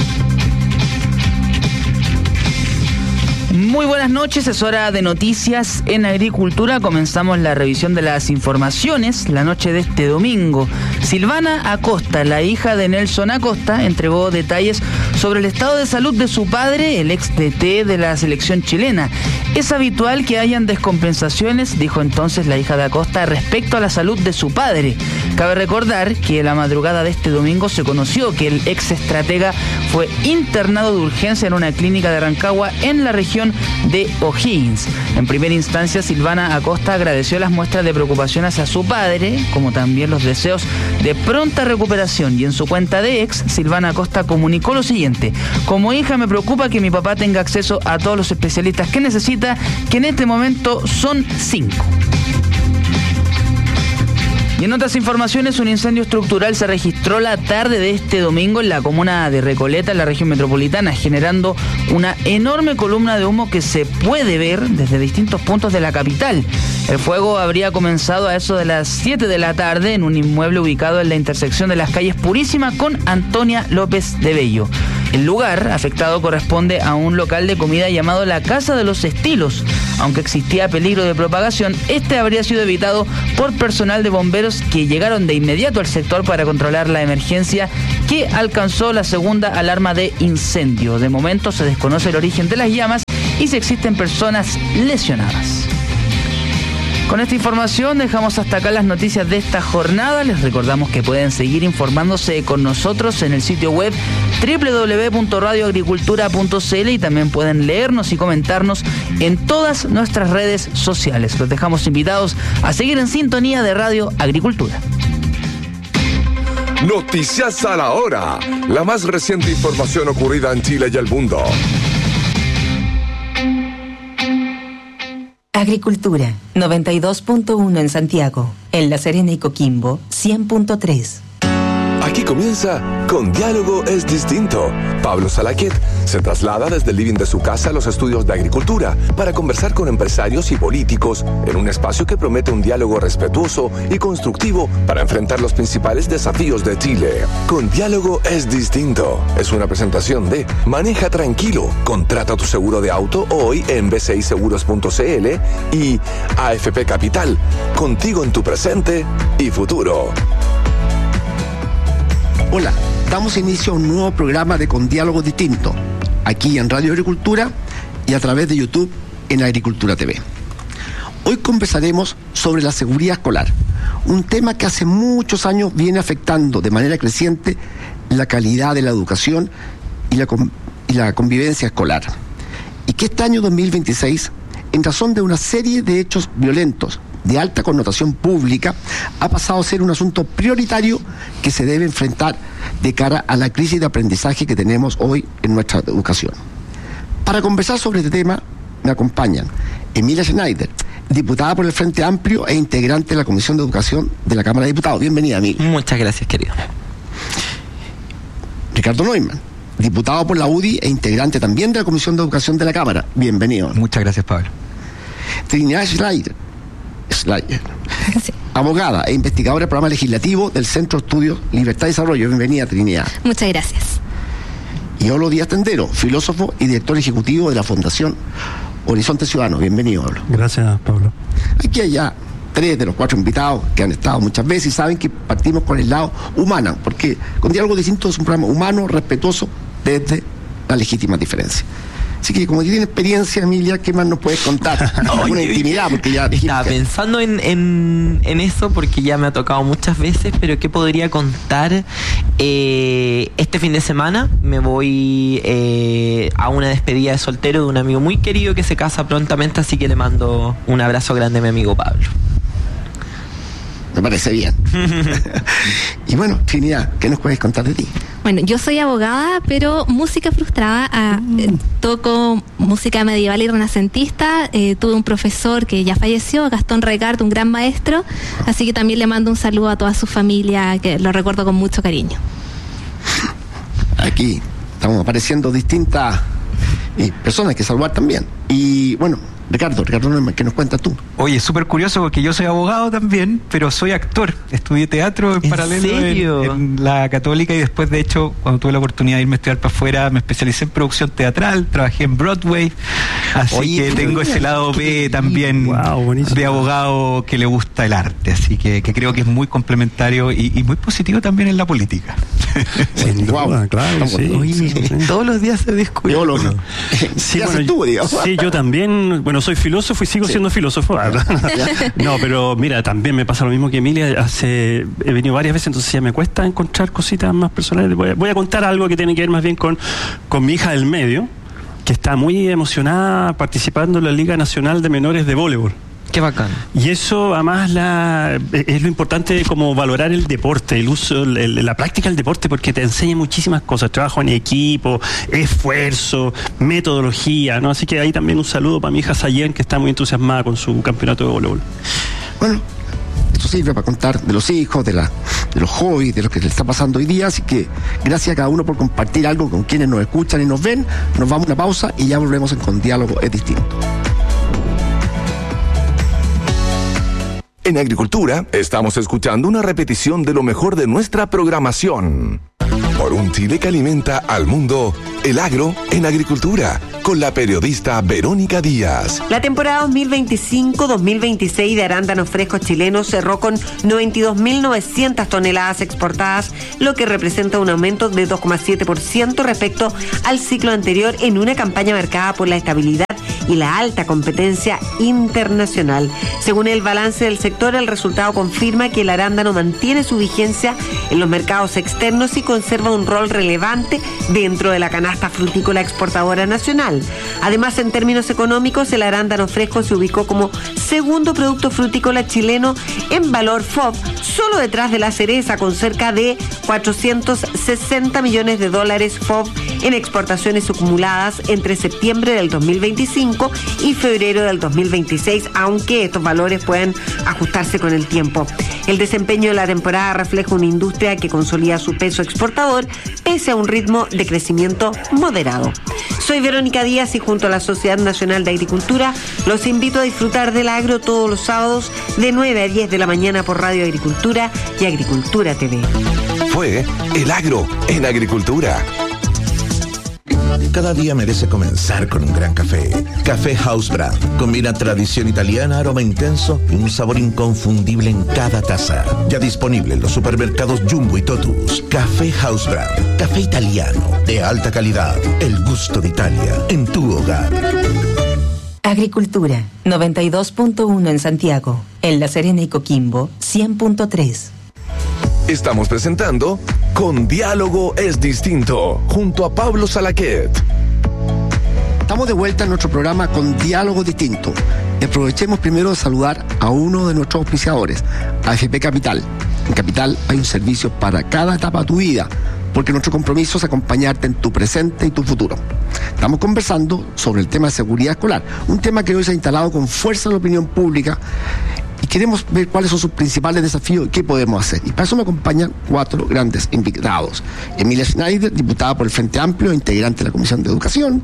Muy buenas noches, es hora de noticias en Agricultura. Comenzamos la revisión de las informaciones la noche de este domingo. Silvana Acosta, la hija de Nelson Acosta, entregó detalles sobre el estado de salud de su padre, el ex D T de la selección chilena. Es habitual que hayan descompensaciones, dijo entonces la hija de Acosta, respecto a la salud de su padre. Cabe recordar que la madrugada de este domingo se conoció que el ex estratega fue internado de urgencia en una clínica de Rancagua en la región de O'Higgins. En primera instancia, Silvana Acosta agradeció las muestras de preocupación hacia su padre, como también los deseos de pronta recuperación, y en su cuenta de ex, Silvana Acosta comunicó lo siguiente: como hija me preocupa que mi papá tenga acceso a todos los especialistas que necesita, que en este momento son cinco. Y en otras informaciones, un incendio estructural se registró la tarde de este domingo en la comuna de Recoleta, en la región metropolitana, generando una enorme columna de humo que se puede ver desde distintos puntos de la capital. El fuego habría comenzado a eso de las siete de la tarde en un inmueble ubicado en la intersección de las calles Purísima con Antonia López de Bello. El lugar afectado corresponde a un local de comida llamado La Casa de los Estilos. Aunque existía peligro de propagación, este habría sido evitado por personal de bomberos que llegaron de inmediato al sector para controlar la emergencia que alcanzó la segunda alarma de incendio. De momento se desconoce el origen de las llamas y si existen personas lesionadas. Con esta información dejamos hasta acá las noticias de esta jornada. Les recordamos que pueden seguir informándose con nosotros en el sitio web doble u doble u doble u punto radio agricultura punto c l y también pueden leernos y comentarnos en todas nuestras redes sociales. Los dejamos invitados a seguir en sintonía de Radio Agricultura. Noticias a la hora. La más reciente información ocurrida en Chile y el mundo. Agricultura, noventa y dos punto uno en Santiago. En La Serena y Coquimbo, cien punto tres. Aquí comienza Con Diálogo es Distinto. Pablo Salaquet se traslada desde el living de su casa a los estudios de agricultura para conversar con empresarios y políticos en un espacio que promete un diálogo respetuoso y constructivo para enfrentar los principales desafíos de Chile. Con Diálogo es Distinto es una presentación de Maneja Tranquilo, contrata tu seguro de auto hoy en b c i seguros punto c l y A F P Capital, contigo en tu presente y futuro. Hola, damos inicio a un nuevo programa de Con Diálogo Distinto, aquí en Radio Agricultura y a través de YouTube en Agricultura T V. Hoy conversaremos sobre la seguridad escolar, un tema que hace muchos años viene afectando de manera creciente la calidad de la educación y la, y la convivencia escolar. Y que este año dos mil veintiséis, en razón de una serie de hechos violentos de alta connotación pública, ha pasado a ser un asunto prioritario que se debe enfrentar de cara a la crisis de aprendizaje que tenemos hoy en nuestra educación. Para conversar sobre este tema, me acompañan Emilia Schneider, diputada por el Frente Amplio e integrante de la Comisión de Educación de la Cámara de Diputados. Bienvenida, Emilia. Muchas gracias, querido. Ricardo Neumann, diputado por la U D I e integrante también de la Comisión de Educación de la Cámara. Bienvenido. Muchas gracias, Pablo. Trinidad Schleider, Schleider sí. abogada e investigadora del programa legislativo del Centro de Estudios Libertad y Desarrollo. Bienvenida, Trinidad. Muchas gracias. Y Olo Díaz Tendero, filósofo y director ejecutivo de la Fundación Horizonte Ciudadano. Bienvenido, Olo. Gracias, Pablo. Aquí hay ya tres de los cuatro invitados que han estado muchas veces y saben que partimos con el lado humano, porque Con Diálogo Distinto es un programa humano, respetuoso, desde la legítima diferencia. Así que como tiene experiencia, Emilia, ¿qué más nos puedes contar? Una intimidad, porque ya... Estaba pensando en, en, en eso, porque ya me ha tocado muchas veces, pero ¿qué podría contar? Eh, este fin de semana me voy eh, a una despedida de soltero de un amigo muy querido que se casa prontamente, así que le mando un abrazo grande a mi amigo Pablo. Me parece bien. Y bueno, Trinidad, ¿qué nos puedes contar de ti? Bueno, yo soy abogada, pero música frustrada. Ah, eh, toco música medieval y renacentista. Eh, tuve un profesor que ya falleció, Gastón Recart, un gran maestro. Así que también le mando un saludo a toda su familia, que lo recuerdo con mucho cariño. Aquí estamos apareciendo distintas eh, personas que saludar también. Y bueno, Ricardo, Ricardo, ¿qué nos cuentas tú? Oye, súper curioso porque yo soy abogado también, pero soy actor. Estudié teatro en, ¿En paralelo serio? En, en la Católica y después, de hecho, cuando tuve la oportunidad de irme a estudiar para afuera, me especialicé en producción teatral, trabajé en Broadway, así Oye, que tengo ese lado B también wow, de abogado que le gusta el arte, así que, que creo que es muy complementario y, y muy positivo también en la política. Sin duda, wow, claro, sí, Oye, sí, sí. Todos los días se discute. Yo lo, sí, bueno, tú, sí, yo también, bueno, soy filósofo y sigo sí. siendo filósofo. No, pero mira, también me pasa lo mismo que Emilia. Hace, he venido varias veces, entonces ya me cuesta encontrar cositas más personales. Voy a, voy a contar algo que tiene que ver más bien con, con mi hija del medio, que está muy emocionada participando en la Liga Nacional de Menores de Voleibol. Qué bacán. Y eso además la, es lo importante, como valorar el deporte, el uso, el, la práctica del deporte, porque te enseña muchísimas cosas, trabajo en equipo, esfuerzo, metodología, ¿no? Así que ahí también un saludo para mi hija Sayen, que está muy entusiasmada con su campeonato de voleibol. Bueno, esto sirve para contar de los hijos, de, la, de los hobbies, de lo que le está pasando hoy día. Así que gracias a cada uno por compartir algo con quienes nos escuchan y nos ven. Nos vamos a una pausa y ya volvemos en Con Diálogo es Distinto. En Agricultura estamos escuchando una repetición de lo mejor de nuestra programación. Por un Chile que alimenta al mundo, el agro en Agricultura, con la periodista Verónica Díaz. La temporada dos mil veinticinco dos mil veintiséis de arándanos frescos chilenos cerró con noventa y dos mil novecientas toneladas exportadas, lo que representa un aumento de dos coma siete por ciento respecto al ciclo anterior en una campaña marcada por la estabilidad y la alta competencia internacional. Según el balance del sector, el resultado confirma que el arándano mantiene su vigencia en los mercados externos y conserva un rol relevante dentro de la canasta frutícola exportadora nacional. Además, en términos económicos, el arándano fresco se ubicó como segundo producto frutícola chileno en valor F O B, solo detrás de la cereza, con cerca de cuatrocientos sesenta millones de dólares F O B en exportaciones acumuladas entre septiembre del dos mil veinticinco y febrero del dos mil veintiséis, aunque estos valores pueden ajustarse con el tiempo. El desempeño de la temporada refleja una industria que consolida su peso exportador pese a un ritmo de crecimiento moderado. Soy Verónica Díaz y junto a la Sociedad Nacional de Agricultura los invito a disfrutar del agro todos los sábados de nueve a diez de la mañana por Radio Agricultura y Agricultura T V. Fue El Agro en Agricultura. Cada día merece comenzar con un gran café. Café House Brand. Combina tradición italiana, aroma intenso y un sabor inconfundible en cada taza. Ya disponible en los supermercados Jumbo y Totus. Café House Brand. Café italiano de alta calidad. El gusto de Italia en tu hogar. Agricultura, noventa y dos punto uno en Santiago. En La Serena y Coquimbo, cien punto tres. Estamos presentando Con Diálogo es Distinto, junto a Pablo Salaquet. Estamos de vuelta en nuestro programa Con Diálogo Distinto. Y aprovechemos primero de saludar a uno de nuestros auspiciadores, A F P Capital. En Capital hay un servicio para cada etapa de tu vida, porque nuestro compromiso es acompañarte en tu presente y tu futuro. Estamos conversando sobre el tema de seguridad escolar, un tema que hoy se ha instalado con fuerza en la opinión pública. Y queremos ver cuáles son sus principales desafíos y qué podemos hacer. Y para eso me acompañan cuatro grandes invitados. Emilia Schneider, diputada por el Frente Amplio, integrante de la Comisión de Educación.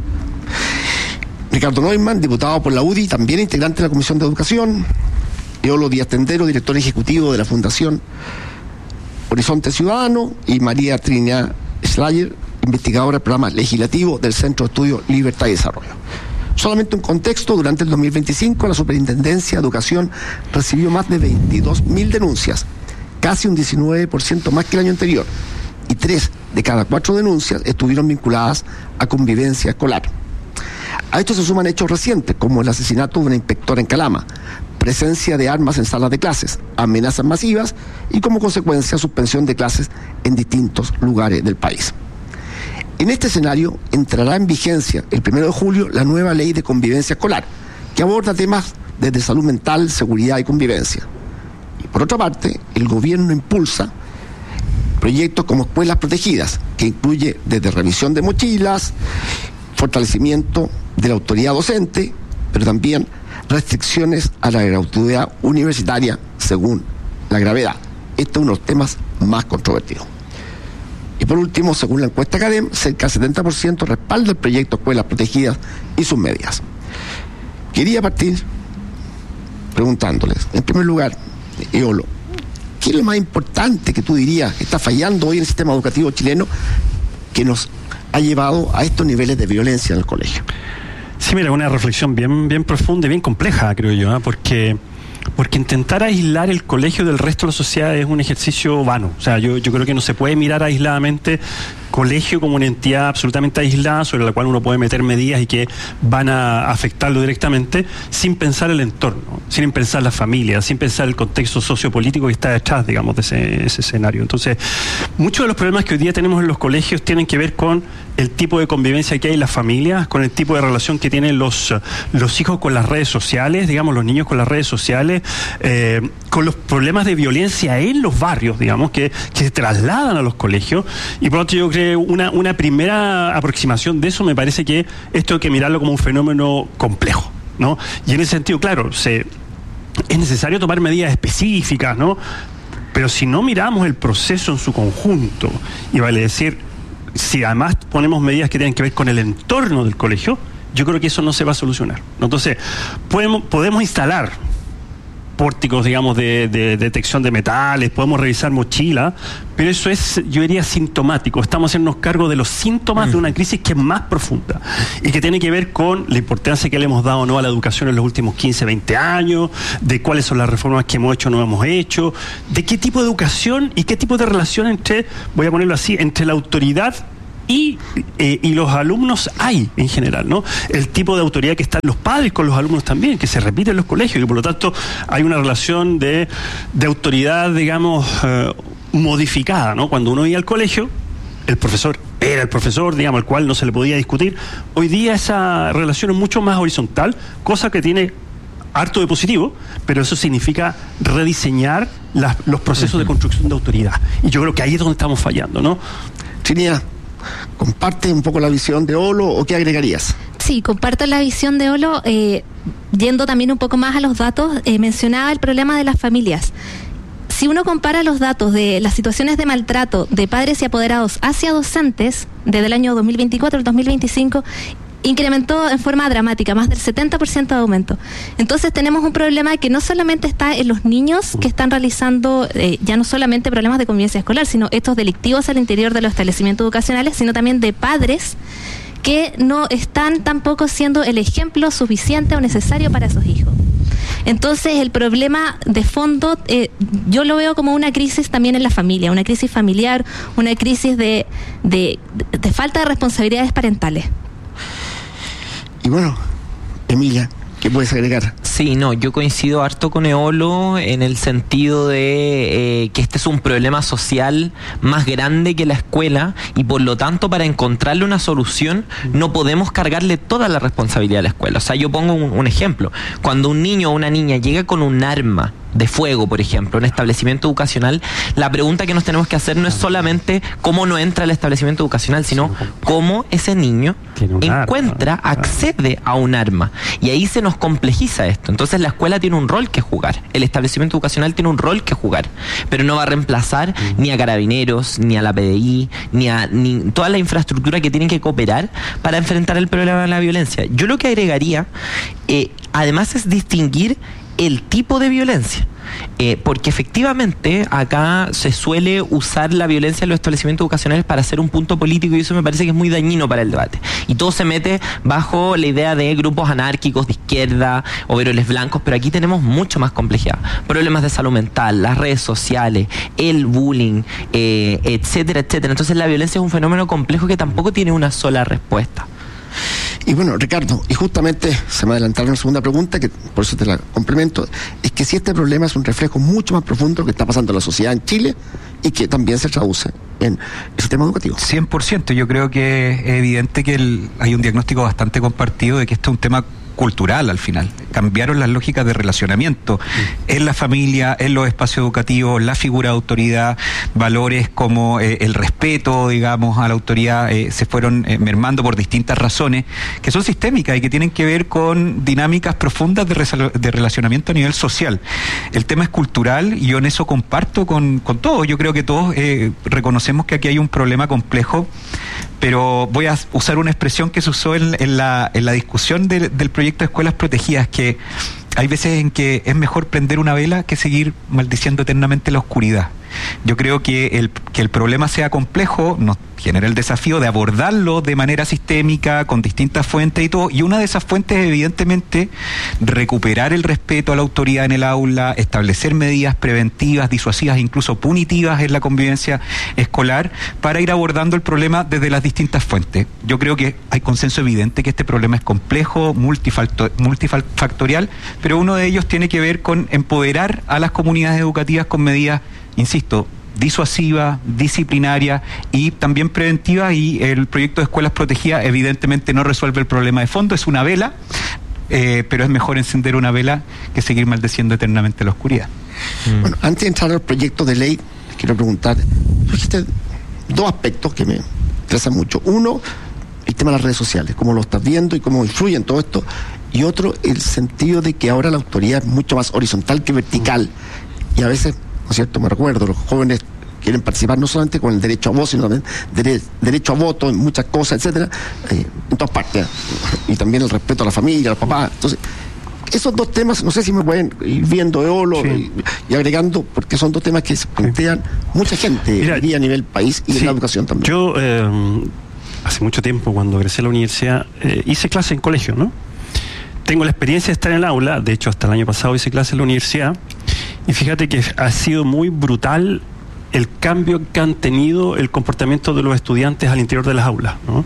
Ricardo Neumann, diputado por la U D I, también integrante de la Comisión de Educación. Eolo Díaz Tendero, director ejecutivo de la Fundación Horizonte Ciudadano. Y María Trinidad Schleyer, investigadora del programa legislativo del Centro de Estudios Libertad y Desarrollo. Solamente un contexto: durante el dos mil veinticinco la Superintendencia de Educación recibió más de veintidós mil denuncias, casi un diecinueve por ciento más que el año anterior, y tres de cada cuatro denuncias estuvieron vinculadas a convivencia escolar. A esto se suman hechos recientes, como el asesinato de una inspectora en Calama, presencia de armas en salas de clases, amenazas masivas y, como consecuencia, suspensión de clases en distintos lugares del país. En este escenario entrará en vigencia el primero de julio la nueva ley de convivencia escolar, que aborda temas desde salud mental, seguridad y convivencia. Y por otra parte, el gobierno impulsa proyectos como escuelas protegidas, que incluye desde revisión de mochilas, fortalecimiento de la autoridad docente, pero también restricciones a la gratuidad universitaria según la gravedad. Este es uno de los temas más controvertidos. Y por último, según la encuesta Academ, cerca del setenta por ciento respalda el proyecto Escuelas Protegidas y sus medidas. Quería partir preguntándoles, en primer lugar, Eolo, ¿qué es lo más importante que tú dirías que está fallando hoy en el sistema educativo chileno que nos ha llevado a estos niveles de violencia en el colegio? Sí, mira, una reflexión bien, bien profunda y bien compleja, creo yo, ¿eh? porque... Porque intentar aislar el colegio del resto de la sociedad es un ejercicio vano. O sea, yo, yo creo que no se puede mirar aisladamente colegio como una entidad absolutamente aislada sobre la cual uno puede meter medidas y que van a afectarlo directamente sin pensar el entorno, sin pensar la familia, sin pensar el contexto sociopolítico que está detrás, digamos, de ese, ese escenario. Entonces, muchos de los problemas que hoy día tenemos en los colegios tienen que ver con el tipo de convivencia que hay en las familias, con el tipo de relación que tienen los, los hijos con las redes sociales, digamos, los niños con las redes sociales, eh, con los problemas de violencia en los barrios, digamos, que, que se trasladan a los colegios. Y por lo tanto yo creo Una, una primera aproximación de eso me parece que esto hay que mirarlo como un fenómeno complejo, ¿no? Y en ese sentido, claro, se es necesario tomar medidas específicas, ¿no? Pero si no miramos el proceso en su conjunto, y vale decir, si además ponemos medidas que tienen que ver con el entorno del colegio, yo creo que eso no se va a solucionar. Entonces, podemos, podemos instalar pórticos, digamos, de, de detección de metales, podemos revisar mochilas, pero eso es, yo diría, sintomático. Estamos haciéndonos cargo de los síntomas mm. de una crisis que es más profunda y que tiene que ver con la importancia que le hemos dado o no a la educación en los últimos quince, veinte años, de cuáles son las reformas que hemos hecho o no hemos hecho, de qué tipo de educación y qué tipo de relación entre, voy a ponerlo así, entre la autoridad Y, eh, y los alumnos hay en general, ¿no? El tipo de autoridad que están los padres con los alumnos también, que se repite en los colegios, y que por lo tanto hay una relación de, de autoridad, digamos, eh, modificada, ¿no? Cuando uno iba al colegio, el profesor era el profesor, digamos, al cual no se le podía discutir. Hoy día esa relación es mucho más horizontal, cosa que tiene harto de positivo, pero eso significa rediseñar las, los procesos de construcción de autoridad. Y yo creo que ahí es donde estamos fallando, ¿no? Trinidad, ¿comparte un poco la visión de Olo o qué agregarías? Sí, comparto la visión de Olo, eh, yendo también un poco más a los datos, eh, mencionaba el problema de las familias. Si uno compara los datos de las situaciones de maltrato de padres y apoderados hacia docentes, desde el año dos mil veinticuatro al dos mil veinticinco, incrementó en forma dramática, más del setenta por ciento de aumento. Entonces tenemos un problema que no solamente está en los niños que están realizando eh, ya no solamente problemas de convivencia escolar, sino estos delictivos al interior de los establecimientos educacionales, sino también de padres que no están tampoco siendo el ejemplo suficiente o necesario para sus hijos. Entonces el problema de fondo eh, yo lo veo como una crisis también en la familia, una crisis familiar, una crisis de, de, de falta de responsabilidades parentales. Y bueno, Emilia, ¿qué puedes agregar? Sí, no, yo coincido harto con Eolo en el sentido de eh, que este es un problema social más grande que la escuela y por lo tanto para encontrarle una solución no podemos cargarle toda la responsabilidad a la escuela. O sea, yo pongo un, un ejemplo. Cuando un niño o una niña llega con un arma de fuego, por ejemplo, en un establecimiento educacional, la pregunta que nos tenemos que hacer no es solamente cómo no entra al establecimiento educacional, sino cómo ese niño encuentra, accede a un arma. Y ahí se nos complejiza esto. Entonces la escuela tiene un rol que jugar, el establecimiento educacional tiene un rol que jugar, pero no va a reemplazar mm. ni a Carabineros, ni a la P D I, ni a ni toda la infraestructura que tienen que cooperar para enfrentar el problema de la violencia. Yo lo que agregaría, eh, además, es distinguir el tipo de violencia, eh, porque efectivamente acá se suele usar la violencia en los establecimientos educacionales para hacer un punto político y eso me parece que es muy dañino para el debate y todo se mete bajo la idea de grupos anárquicos de izquierda, overoles blancos, pero aquí tenemos mucho más complejidad, problemas de salud mental, las redes sociales, el bullying, eh, etcétera, etcétera. Entonces la violencia es un fenómeno complejo que tampoco tiene una sola respuesta. Y bueno, Ricardo, y justamente se me adelantaron la segunda pregunta, que por eso te la complemento, es que si este problema es un reflejo mucho más profundo de lo que está pasando en la sociedad en Chile y que también se traduce en el sistema educativo. cien por ciento, yo creo que es evidente que el, hay un diagnóstico bastante compartido de que esto es un tema cultural al final. Cambiaron las lógicas de relacionamiento en la familia, en los espacios educativos, la figura de autoridad, valores como eh, el respeto, digamos, a la autoridad eh, se fueron eh, mermando por distintas razones que son sistémicas y que tienen que ver con dinámicas profundas de, resal- de relacionamiento a nivel social. El tema es cultural y yo en eso comparto con, con todos. Yo creo que todos eh, reconocemos que aquí hay un problema complejo, pero voy a usar una expresión que se usó en, en, la, en la discusión de, del proyecto de escuelas protegidas, que hay veces en que es mejor prender una vela que seguir maldiciendo eternamente la oscuridad. Yo creo que el, que el problema sea complejo nos genera el desafío de abordarlo de manera sistémica, con distintas fuentes y todo, y una de esas fuentes es evidentemente recuperar el respeto a la autoridad en el aula, establecer medidas preventivas, disuasivas, incluso punitivas en la convivencia escolar, para ir abordando el problema desde las distintas fuentes. Yo creo que hay consenso evidente que este problema es complejo, multifactor, multifactorial, pero uno de ellos tiene que ver con empoderar a las comunidades educativas con medidas, insisto, disuasiva, disciplinaria y también preventiva, y el proyecto de escuelas protegidas evidentemente no resuelve el problema de fondo, es una vela, eh, pero es mejor encender una vela que seguir maldeciendo eternamente la oscuridad. Mm. Bueno, antes de entrar al proyecto de ley, quiero preguntar, dijiste dos aspectos que me interesan mucho. Uno, el tema de las redes sociales, cómo lo estás viendo y cómo influye en todo esto y otro el sentido de que ahora la autoridad es mucho más horizontal que vertical. Y a veces, ¿no es cierto?, me recuerdo, los jóvenes quieren participar no solamente con el derecho a voz, sino también dere- derecho a voto en muchas cosas, etcétera, eh, en todas partes. Y también el respeto a la familia, a los papás. Entonces, esos dos temas, no sé si me pueden ir viendo Eolo sí. y, y agregando, porque son dos temas que se plantean mucha gente Mira, a nivel país y sí, en la educación también. Yo, eh, hace mucho tiempo, cuando egresé a la universidad, eh, hice clase en colegio, ¿no? Tengo la experiencia de estar en el aula, de hecho hasta el año pasado hice clase en la universidad, y fíjate que ha sido muy brutal el cambio que han tenido el comportamiento de los estudiantes al interior de las aulas, ¿no?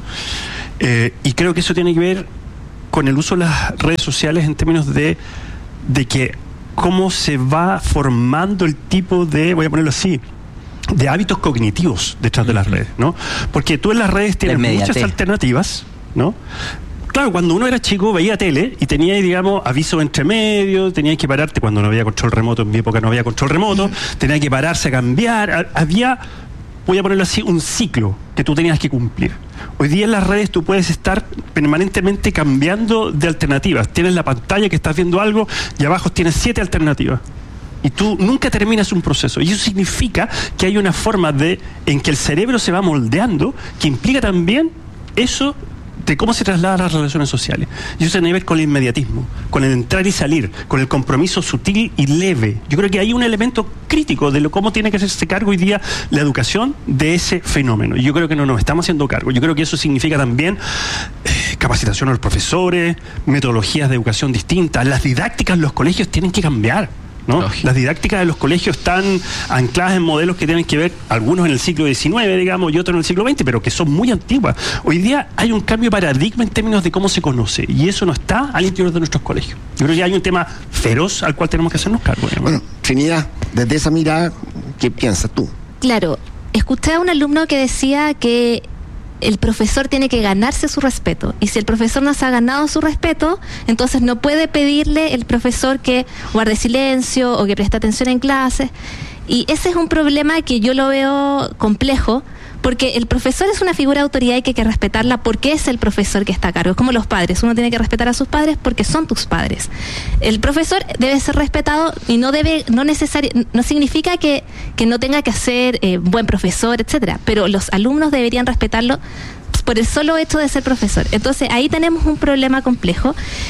Eh, y creo que eso tiene que ver con el uso de las redes sociales en términos de, de que cómo se va formando el tipo de, voy a ponerlo así, de hábitos cognitivos detrás de las redes, ¿no? Porque tú en las redes tienes muchas alternativas, ¿no? Claro, cuando uno era chico veía tele y tenía, digamos, avisos entre medio, tenías que pararte cuando no había control remoto, en mi época no había control remoto, tenía que pararse a cambiar, había, voy a ponerlo así, un ciclo que tú tenías que cumplir. Hoy día en las redes tú puedes estar permanentemente cambiando de alternativas. Tienes la pantalla que estás viendo algo y abajo tienes siete alternativas. Y tú nunca terminas un proceso. Y eso significa que hay una forma de en que el cerebro se va moldeando, que implica también eso de cómo se trasladan las relaciones sociales. Y eso tiene que ver con el inmediatismo, con el entrar y salir, con el compromiso sutil y leve. Yo creo que hay un elemento crítico de lo, cómo tiene que hacerse cargo hoy día la educación de ese fenómeno. Y yo creo que no nos estamos haciendo cargo. Yo creo que eso significa también eh, capacitación a los profesores, metodologías de educación distintas. Las didácticas en los colegios tienen que cambiar, ¿no? Las didácticas de los colegios están ancladas en modelos que tienen que ver, algunos en el siglo diecinueve, digamos, y otros en el siglo veinte, pero que son muy antiguas. Hoy día hay un cambio de paradigma en términos de cómo se conoce, y eso no está al interior de nuestros colegios. Yo creo que hay un tema feroz al cual tenemos que hacernos cargo. Digamos. Bueno, Trinidad, desde esa mirada, ¿qué piensas tú? Claro, escuché a un alumno que decía que el profesor tiene que ganarse su respeto, y si el profesor no se ha ganado su respeto, entonces no puede pedirle el profesor que guarde silencio o que preste atención en clases, y ese es un problema que yo lo veo complejo, porque el profesor es una figura de autoridad y que hay que respetarla porque es el profesor que está a cargo. Es como los padres, uno tiene que respetar a sus padres porque son tus padres. El profesor debe ser respetado y no debe, no necesario, no significa que, que no tenga que ser eh, buen profesor, etcétera, pero los alumnos deberían respetarlo por el solo hecho de ser profesor. Entonces ahí tenemos un problema complejo,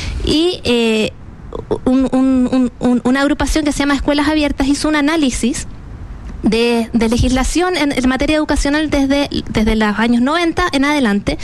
y eh, un, un, un, un, una agrupación que se llama Escuelas Abiertas hizo un análisis De, de legislación en, en materia educacional desde, desde los años noventa en adelante,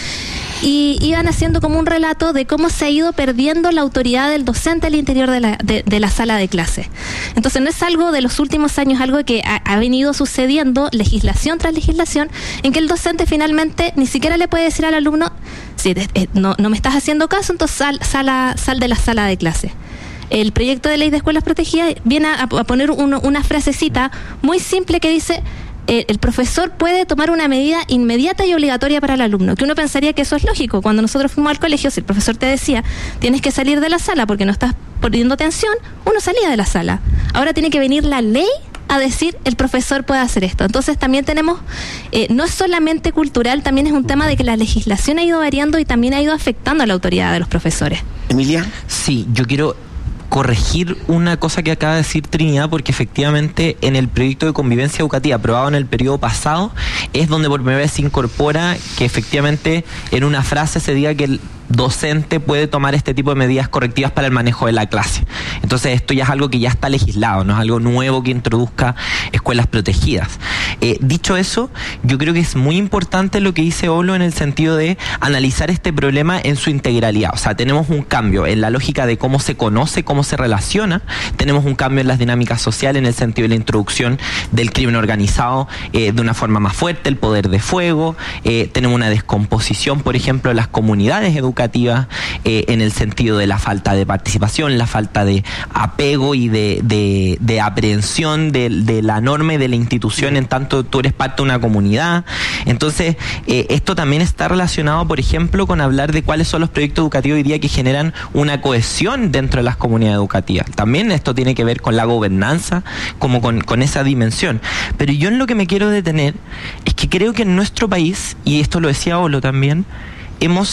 y iban haciendo como un relato de cómo se ha ido perdiendo la autoridad del docente al interior de la, de, de la sala de clase. Entonces no es algo de los últimos años, algo que ha, ha venido sucediendo legislación tras legislación, en que el docente finalmente ni siquiera le puede decir al alumno, si te, eh, no, no me estás haciendo caso, entonces sal, sal, sal de la sala de clase. El proyecto de ley de escuelas protegidas viene a, a poner uno, una frasecita muy simple que dice, eh, el profesor puede tomar una medida inmediata y obligatoria para el alumno, que uno pensaría que eso es lógico. Cuando nosotros fuimos al colegio, si el profesor te decía, tienes que salir de la sala porque no estás poniendo atención, uno salía de la sala. Ahora tiene que venir la ley a decir, el profesor puede hacer esto. Entonces también tenemos, eh, no es solamente cultural, también es un tema de que la legislación ha ido variando y también ha ido afectando a la autoridad de los profesores. Emilia. Sí, yo quiero corregir una cosa que acaba de decir Trinidad, porque efectivamente en el proyecto de convivencia educativa aprobado en el periodo pasado es donde por primera vez se incorpora que efectivamente en una frase se diga que el docente puede tomar este tipo de medidas correctivas para el manejo de la clase. Entonces esto ya es algo que ya está legislado, no es algo nuevo que introduzca escuelas protegidas. Eh, dicho eso, yo creo que es muy importante lo que dice Olo en el sentido de analizar este problema en su integralidad. O sea, tenemos un cambio en la lógica de cómo se conoce, cómo se relaciona, tenemos un cambio en las dinámicas sociales en el sentido de la introducción del crimen organizado eh, de una forma más fuerte, el poder de fuego, eh, tenemos una descomposición, por ejemplo, de las comunidades educativas, Eh, en el sentido de la falta de participación, la falta de apego y de, de, de aprehensión de, de la norma y de la institución en tanto tú eres parte de una comunidad. Entonces, eh, esto también está relacionado, por ejemplo, con hablar de cuáles son los proyectos educativos hoy día que generan una cohesión dentro de las comunidades educativas. También esto tiene que ver con la gobernanza, como con, con esa dimensión. Pero yo en lo que me quiero detener es que creo que en nuestro país, y esto lo decía Olo también, hemos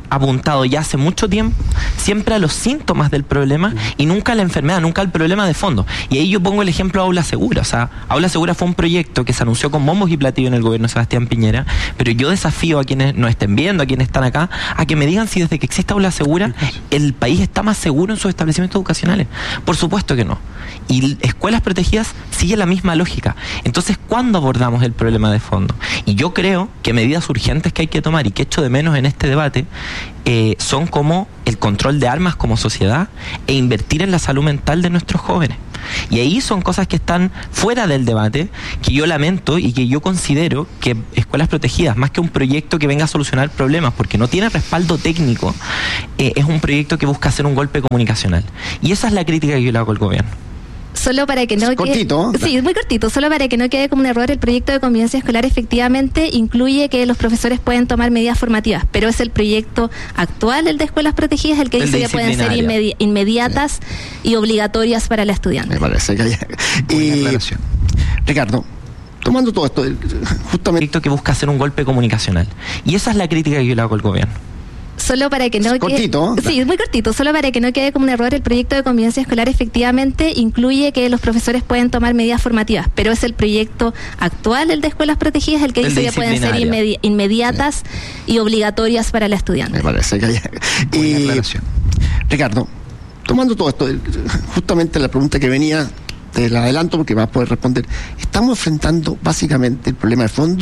apuntado ya hace mucho tiempo siempre a los síntomas del problema y nunca a la enfermedad, nunca al problema de fondo. Y ahí yo pongo el ejemplo de Aula Segura. O sea, Aula Segura fue un proyecto que se anunció con bombos y platillos en el gobierno de Sebastián Piñera, pero yo desafío a quienes nos estén viendo, a quienes están acá, a que me digan si desde que existe Aula Segura el país está más seguro en sus establecimientos educacionales. Por supuesto que no. Y escuelas protegidas sigue la misma lógica. Entonces, ¿cuándo abordamos el problema de fondo? Y yo creo que medidas urgentes que hay que tomar y que echo de menos en este debate eh, son como el control de armas como sociedad e invertir en la salud mental de nuestros jóvenes. Y ahí son cosas que están fuera del debate, que yo lamento y que yo considero que escuelas protegidas, más que un proyecto que venga a solucionar problemas, porque no tiene respaldo técnico, eh, es un proyecto que busca hacer un golpe comunicacional. Y esa es la crítica que yo le hago al gobierno. Solo para que no quede, cortito. Sí, muy cortito. Solo para que no quede como un error, el proyecto de convivencia escolar efectivamente incluye que los profesores pueden tomar medidas formativas, pero es el proyecto actual, el de escuelas protegidas, el que El dice que pueden ser inmedi- inmediatas sí. y obligatorias para la estudiante. Me parece que hay... Y, Ricardo, tomando todo esto, justamente... proyecto que busca hacer un golpe comunicacional. Y esa es la crítica que yo le hago al gobierno. Solo para que no quede, cortito. Sí, muy cortito. Solo para que no quede como un error, el proyecto de convivencia escolar efectivamente incluye que los profesores pueden tomar medidas formativas, pero es el proyecto actual, el de escuelas protegidas, el que El dice que pueden ser inmedi- inmediatas sí. y obligatorias para la estudiante. Me parece que hay... Y, Ricardo, tomando todo esto, justamente la pregunta que venía, te la adelanto porque vas a poder responder. Estamos enfrentando básicamente el problema de fondo